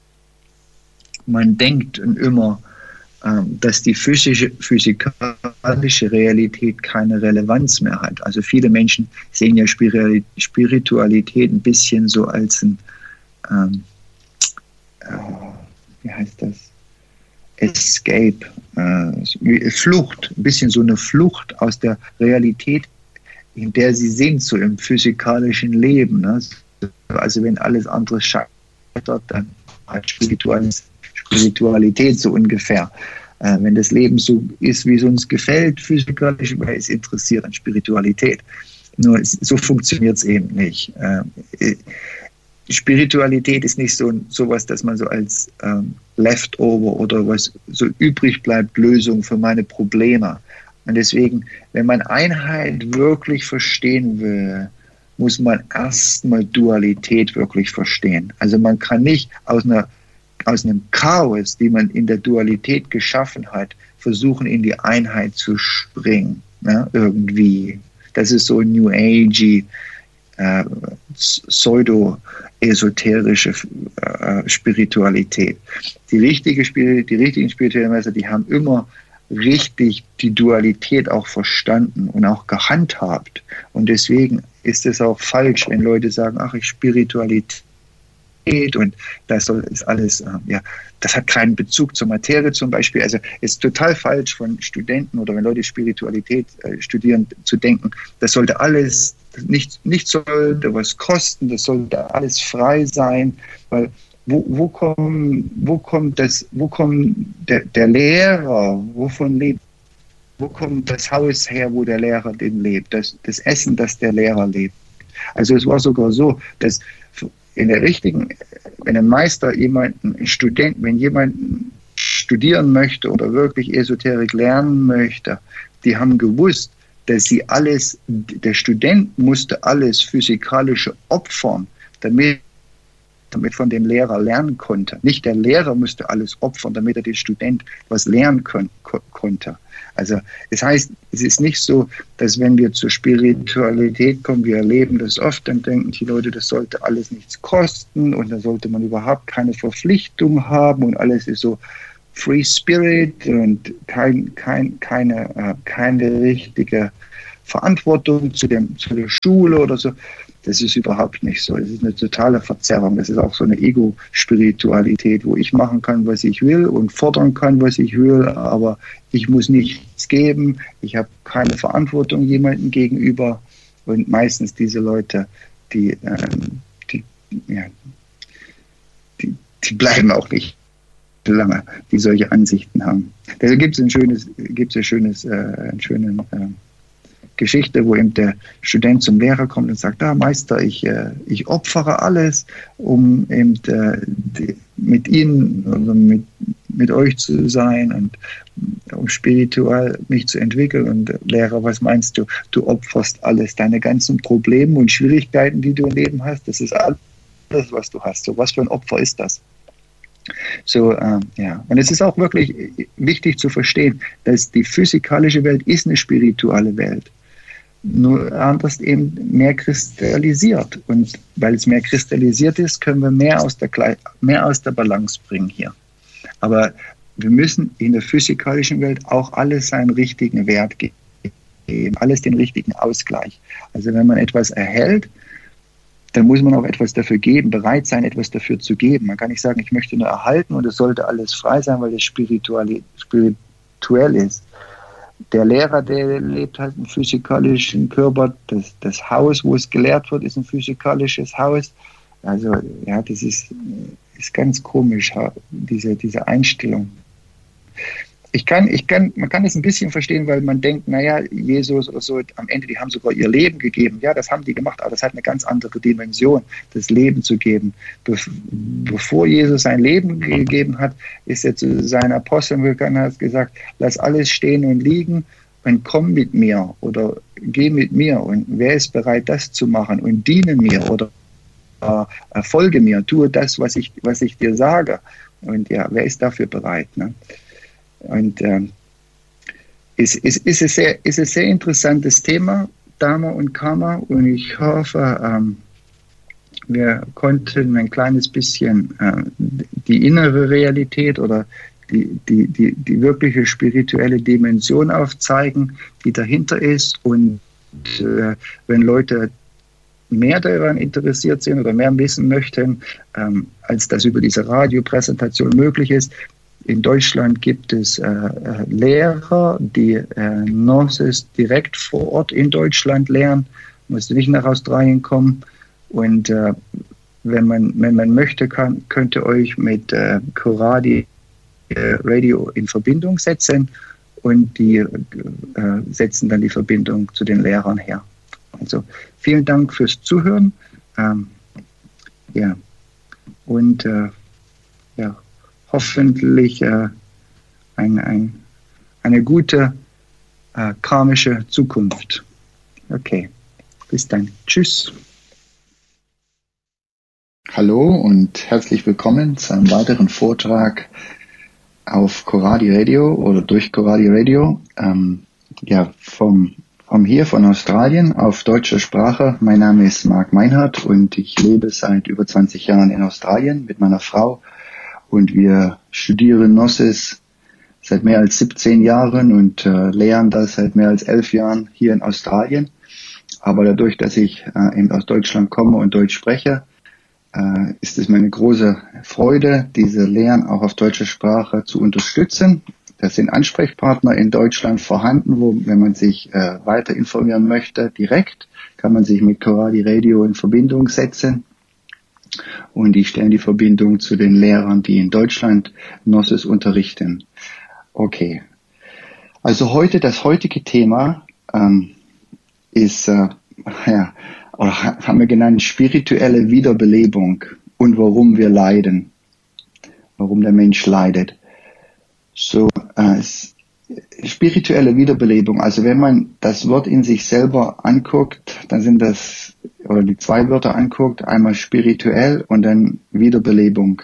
man denkt immer, äh, dass die physische, physikalische Realität keine Relevanz mehr hat. Also viele Menschen sehen ja Spiritualität ein bisschen so als ein, ähm, äh, wie heißt das? Escape, äh, Flucht, ein bisschen so eine Flucht aus der Realität, in der sie sind, so im physikalischen Leben. Ne? Also wenn alles andere scheitert, dann hat Spiritualität so ungefähr. Äh, wenn das Leben so ist, wie es uns gefällt, physikalisch, weil es interessiert an Spiritualität. Nur so funktioniert es eben nicht. Äh, Spiritualität ist nicht so sowas, dass man so als ähm, Leftover oder was so übrig bleibt, Lösung für meine Probleme. Und deswegen, wenn man Einheit wirklich verstehen will, muss man erstmal Dualität wirklich verstehen. Also man kann nicht aus einer aus einem Chaos, die man in der Dualität geschaffen hat, versuchen, in die Einheit zu springen. Ne? Irgendwie. Das ist so New Age, äh, pseudo-esoterische äh, Spiritualität. Die, richtige Spir- die richtigen spirituellen Meister, die haben immer richtig die Dualität auch verstanden und auch gehandhabt. Und deswegen ist es auch falsch, wenn Leute sagen, ach, ich Spiritualität und das soll, ist alles, äh, ja, das hat keinen Bezug zur Materie zum Beispiel. Also es ist total falsch von Studenten oder wenn Leute Spiritualität äh, studieren, zu denken, das sollte alles, nicht, nicht sollte was kosten, das sollte alles frei sein, weil wo, wo, kommen, wo kommt das, wo kommt der, der Lehrer, wovon lebt, wo kommt das Haus her, wo der Lehrer den lebt, das, das Essen, das der Lehrer lebt. Also es war sogar so, dass in der richtigen, wenn ein Meister jemanden, ein Student, wenn jemand studieren möchte oder wirklich Esoterik lernen möchte, die haben gewusst, dass sie alles, der Student musste alles Physikalische opfern, damit damit von dem Lehrer lernen konnte. Nicht der Lehrer musste alles opfern, damit er den Student was lernen kon- ko- konnte. Also das heißt, es ist nicht so, dass wenn wir zur Spiritualität kommen, wir erleben das oft, dann denken die Leute, das sollte alles nichts kosten und da sollte man überhaupt keine Verpflichtung haben und alles ist so Free Spirit und kein, kein, keine, äh, keine richtige Verantwortung zu, dem, zu der Schule oder so. Das ist überhaupt nicht so. Es ist eine totale Verzerrung. Das ist auch so eine Ego-Spiritualität, wo ich machen kann, was ich will und fordern kann, was ich will, aber ich muss nichts geben. Ich habe keine Verantwortung jemandem gegenüber. Und meistens diese Leute, die, ähm, die, ja, die, die bleiben auch nicht lange, die solche Ansichten haben. Da gibt es ein schönes, gibt's ein schönes, äh, einen schönen äh, Geschichte, wo eben der Student zum Lehrer kommt und sagt, ah, Meister, ich, äh, ich opfere alles, um eben äh, die, mit Ihnen oder mit, mit euch zu sein und um spirituell mich zu entwickeln. Und Lehrer, was meinst du? Du opferst alles, deine ganzen Probleme und Schwierigkeiten, die du im Leben hast, das ist alles, was du hast. So, was für ein Opfer ist das? So, äh, ja. Und es ist auch wirklich wichtig zu verstehen, dass die physikalische Welt ist eine spirituelle Welt. Nur anders eben mehr kristallisiert. Und weil es mehr kristallisiert ist, können wir mehr aus der, mehr aus der Balance bringen hier. Aber wir müssen in der physikalischen Welt auch alles seinen richtigen Wert geben, alles den richtigen Ausgleich. Also wenn man etwas erhält, dann muss man auch etwas dafür geben, bereit sein, etwas dafür zu geben. Man kann nicht sagen, ich möchte nur erhalten und es sollte alles frei sein, weil es spirituell, spirituell ist. Der Lehrer, der lebt halt im physikalischen Körper. Das, das Haus, wo es gelehrt wird, ist ein physikalisches Haus. Also ja, das ist, ist ganz komisch, diese, diese Einstellung. Ich kann, ich kann, man kann es ein bisschen verstehen, weil man denkt, naja, Jesus oder so, am Ende, die haben sogar ihr Leben gegeben. Ja, das haben die gemacht, aber das hat eine ganz andere Dimension, das Leben zu geben. Be- bevor Jesus sein Leben gegeben hat, ist er zu seinen Aposteln gegangen und hat gesagt, lass alles stehen und liegen und komm mit mir oder geh mit mir. Und wer ist bereit, das zu machen und diene mir oder äh, folge mir, tue das, was ich, was ich dir sage. Und ja, wer ist dafür bereit, ne? Und ähm, es ist, ist, ist, ein sehr, ist ein sehr interessantes Thema, Dharma und Karma. Und ich hoffe, ähm, wir konnten ein kleines bisschen äh, die innere Realität oder die, die, die, die wirkliche spirituelle Dimension aufzeigen, die dahinter ist. Und äh, wenn Leute mehr daran interessiert sind oder mehr wissen möchten, ähm, als das über diese Radiopräsentation möglich ist, in Deutschland gibt es äh, Lehrer, die äh, Gnosis direkt vor Ort in Deutschland lernen, muss nicht nach Australien kommen. Und äh, wenn man, wenn man möchte, kann, könnt ihr euch mit äh, Coradi äh, Radio in Verbindung setzen und die äh, setzen dann die Verbindung zu den Lehrern her. Also vielen Dank fürs Zuhören. Ähm, ja, und äh, ja. hoffentlich äh, ein, ein, eine gute äh, karmische Zukunft. Okay, bis dann. Tschüss. Hallo und herzlich willkommen zu einem weiteren Vortrag auf Coradi Radio oder durch Coradi Radio. Ähm, ja, vom, vom hier von Australien auf deutscher Sprache. Mein Name ist Marc Meinhardt und ich lebe seit über zwanzig Jahren in Australien mit meiner Frau. Und wir studieren Gnosis seit mehr als siebzehn Jahren und äh, lehren das seit mehr als elf Jahren hier in Australien. Aber dadurch, dass ich äh, eben aus Deutschland komme und Deutsch spreche, äh, ist es mir eine große Freude, diese Lehren auch auf deutscher Sprache zu unterstützen. Da sind Ansprechpartner in Deutschland vorhanden, wo, wenn man sich äh, weiter informieren möchte, direkt kann man sich mit Coradi Radio in Verbindung setzen. Und die stellen die Verbindung zu den Lehrern, die in Deutschland Gnosis unterrichten. Okay. Also heute, das heutige Thema ähm, ist, äh, ja, oder haben wir genannt, spirituelle Wiederbelebung und warum wir leiden. Warum der Mensch leidet. So, äh, es, spirituelle Wiederbelebung. Also wenn man das Wort in sich selber anguckt, dann sind das, oder die zwei Wörter anguckt, einmal spirituell und dann Wiederbelebung.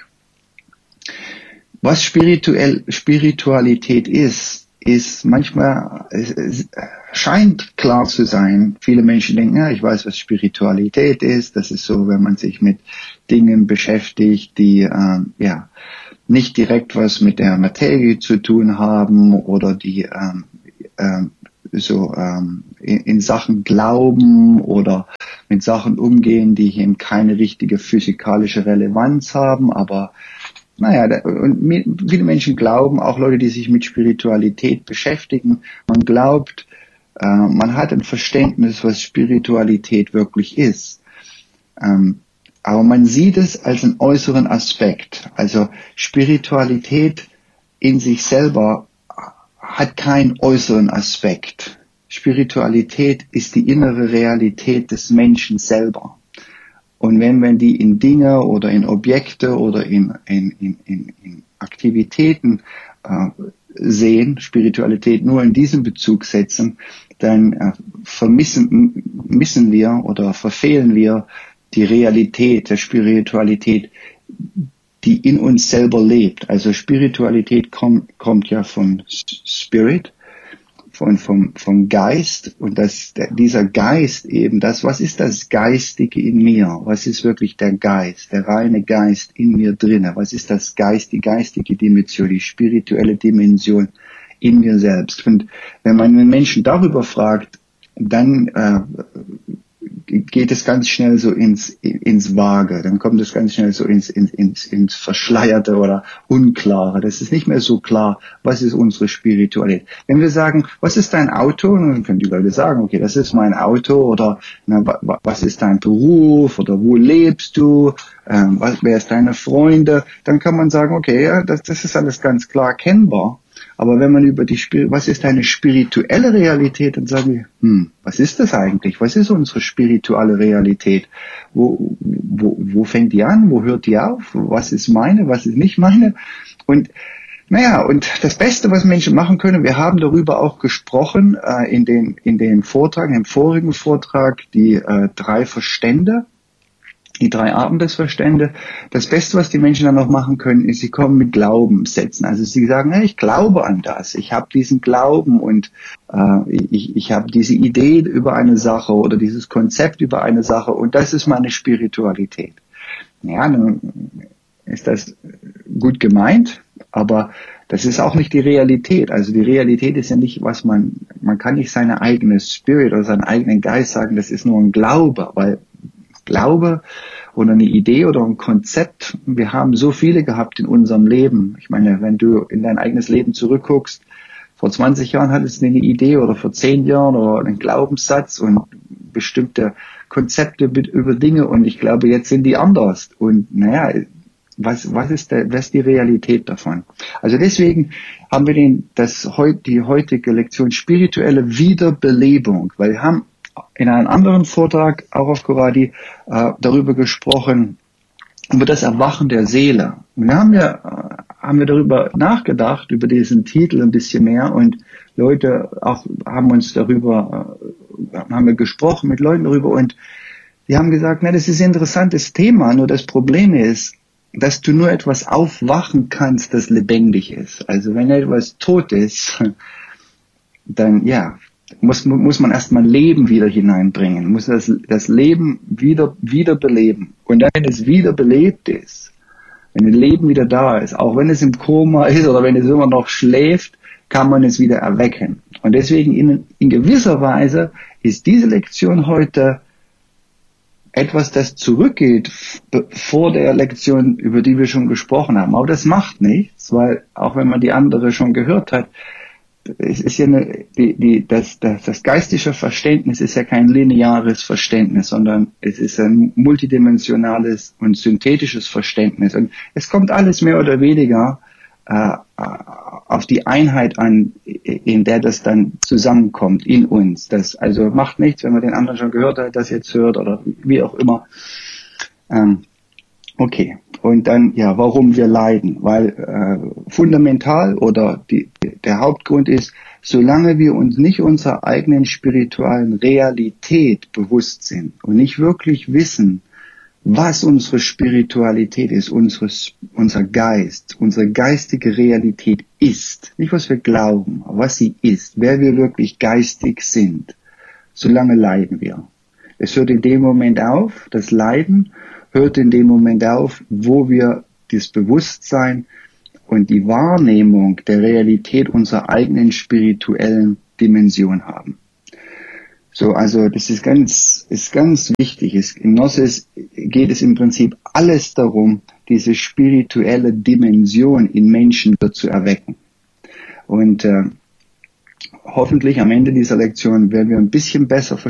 Was spirituell, Spiritualität ist, ist manchmal, es, es scheint klar zu sein. Viele Menschen denken, ja, ich weiß, was Spiritualität ist. Das ist so, wenn man sich mit Dingen beschäftigt, die, ähm, ja, nicht direkt was mit der Materie zu tun haben oder die ähm, ähm, so ähm, in, in Sachen Glauben oder mit Sachen umgehen, die eben keine richtige physikalische Relevanz haben, aber naja, da, und viele Menschen glauben, auch Leute, die sich mit Spiritualität beschäftigen, man glaubt, äh, man hat ein Verständnis, was Spiritualität wirklich ist. Ähm, aber man sieht es als einen äußeren Aspekt. Also Spiritualität in sich selber hat keinen äußeren Aspekt. Spiritualität ist die innere Realität des Menschen selber. Und wenn wir die in Dinge oder in Objekte oder in, in, in, in, in Aktivitäten äh, sehen, Spiritualität nur in diesem Bezug setzen, dann äh, vermissen missen wir oder verfehlen wir die Realität der Spiritualität, die in uns selber lebt. Also Spiritualität kommt, kommt ja von Spirit, von, vom, vom Geist, und das, dieser Geist eben, das, was ist das Geistige in mir? Was ist wirklich der Geist, der reine Geist in mir drinne? Was ist das Geist, die geistige Dimension, die spirituelle Dimension in mir selbst? Und wenn man einen Menschen darüber fragt, dann äh, geht es ganz schnell so ins ins Vage, dann kommt es ganz schnell so ins ins ins ins Verschleierte oder Unklare. Das ist nicht mehr so klar, was ist unsere Spiritualität. Wenn wir sagen, was ist dein Auto, dann können die Leute sagen, okay, das ist mein Auto, oder na, was ist dein Beruf, oder wo lebst du, ähm, was, wer ist deine Freunde, dann kann man sagen, okay, ja, das, das ist alles ganz klar erkennbar. Aber wenn man über die Spir- was ist eine spirituelle Realität, dann sagen wir, hm, was ist das eigentlich? Was ist unsere spirituelle Realität? Wo, wo, wo fängt die an? Wo hört die auf? Was ist meine? Was ist nicht meine? Und naja, und das Beste, was Menschen machen können, wir haben darüber auch gesprochen äh, in den in den Vortrag, im vorigen Vortrag, die äh, drei Verstände. Die drei Arten des Verstände. Das Beste, was die Menschen dann noch machen können, ist, sie kommen mit Glaubenssätzen. Also sie sagen, hey, ich glaube an das, ich habe diesen Glauben und äh, ich, ich habe diese Idee über eine Sache oder dieses Konzept über eine Sache, und das ist meine Spiritualität. Ja, dann ist das gut gemeint, aber das ist auch nicht die Realität. Also die Realität ist ja nicht, was man, man kann nicht seine eigene Spirit oder seinen eigenen Geist sagen, das ist nur ein Glaube, weil Glaube oder eine Idee oder ein Konzept, wir haben so viele gehabt in unserem Leben. Ich meine, wenn du in dein eigenes Leben zurückguckst, vor zwanzig Jahren hattest du eine Idee, oder vor zehn Jahren, oder einen Glaubenssatz und bestimmte Konzepte über Dinge, und ich glaube, jetzt sind die anders. Und naja, was, was ist der, was ist die Realität davon? Also deswegen haben wir den, das, die heutige Lektion spirituelle Wiederbelebung, weil wir haben in einem anderen Vortrag, auch auf Coradi, äh, darüber gesprochen, über das Erwachen der Seele. Und wir haben ja, äh, haben wir darüber nachgedacht, über diesen Titel ein bisschen mehr, und Leute auch haben uns darüber, äh, haben wir gesprochen mit Leuten darüber, und die haben gesagt, na, das ist ein interessantes Thema, nur das Problem ist, dass du nur etwas aufwachen kannst, das lebendig ist. Also wenn etwas tot ist, dann, ja, muss, muss man erstmal Leben wieder hineinbringen, muss das, das Leben wieder, wieder beleben. Und dann, wenn es wieder belebt ist, wenn das Leben wieder da ist, auch wenn es im Koma ist oder wenn es immer noch schläft, kann man es wieder erwecken. Und deswegen in, in gewisser Weise ist diese Lektion heute etwas, das zurückgeht vor der Lektion, über die wir schon gesprochen haben. Aber das macht nichts, weil auch wenn man die andere schon gehört hat, es ist ja eine, die, die, das, das, das geistige Verständnis ist ja kein lineares Verständnis, sondern es ist ein multidimensionales und synthetisches Verständnis. Und es kommt alles mehr oder weniger äh, auf die Einheit an, in der das dann zusammenkommt in uns. Das also macht nichts, wenn man den anderen schon gehört hat, das jetzt hört oder wie auch immer. Ähm, okay. Und dann, ja, warum wir leiden? Weil äh, fundamental oder die, der Hauptgrund ist, solange wir uns nicht unserer eigenen spirituellen Realität bewusst sind und nicht wirklich wissen, was unsere Spiritualität ist, unseres, unser Geist, unsere geistige Realität ist, nicht was wir glauben, aber was sie ist, wer wir wirklich geistig sind, solange leiden wir. Es hört in dem Moment auf, das Leiden hört in dem Moment auf, wo wir das Bewusstsein und die Wahrnehmung der Realität unserer eigenen spirituellen Dimension haben. So, also das ist ganz, ist ganz wichtig. Es, in Gnosis geht es im Prinzip alles darum, diese spirituelle Dimension in Menschen zu erwecken. Und äh, hoffentlich am Ende dieser Lektion werden wir ein bisschen besser verstehen,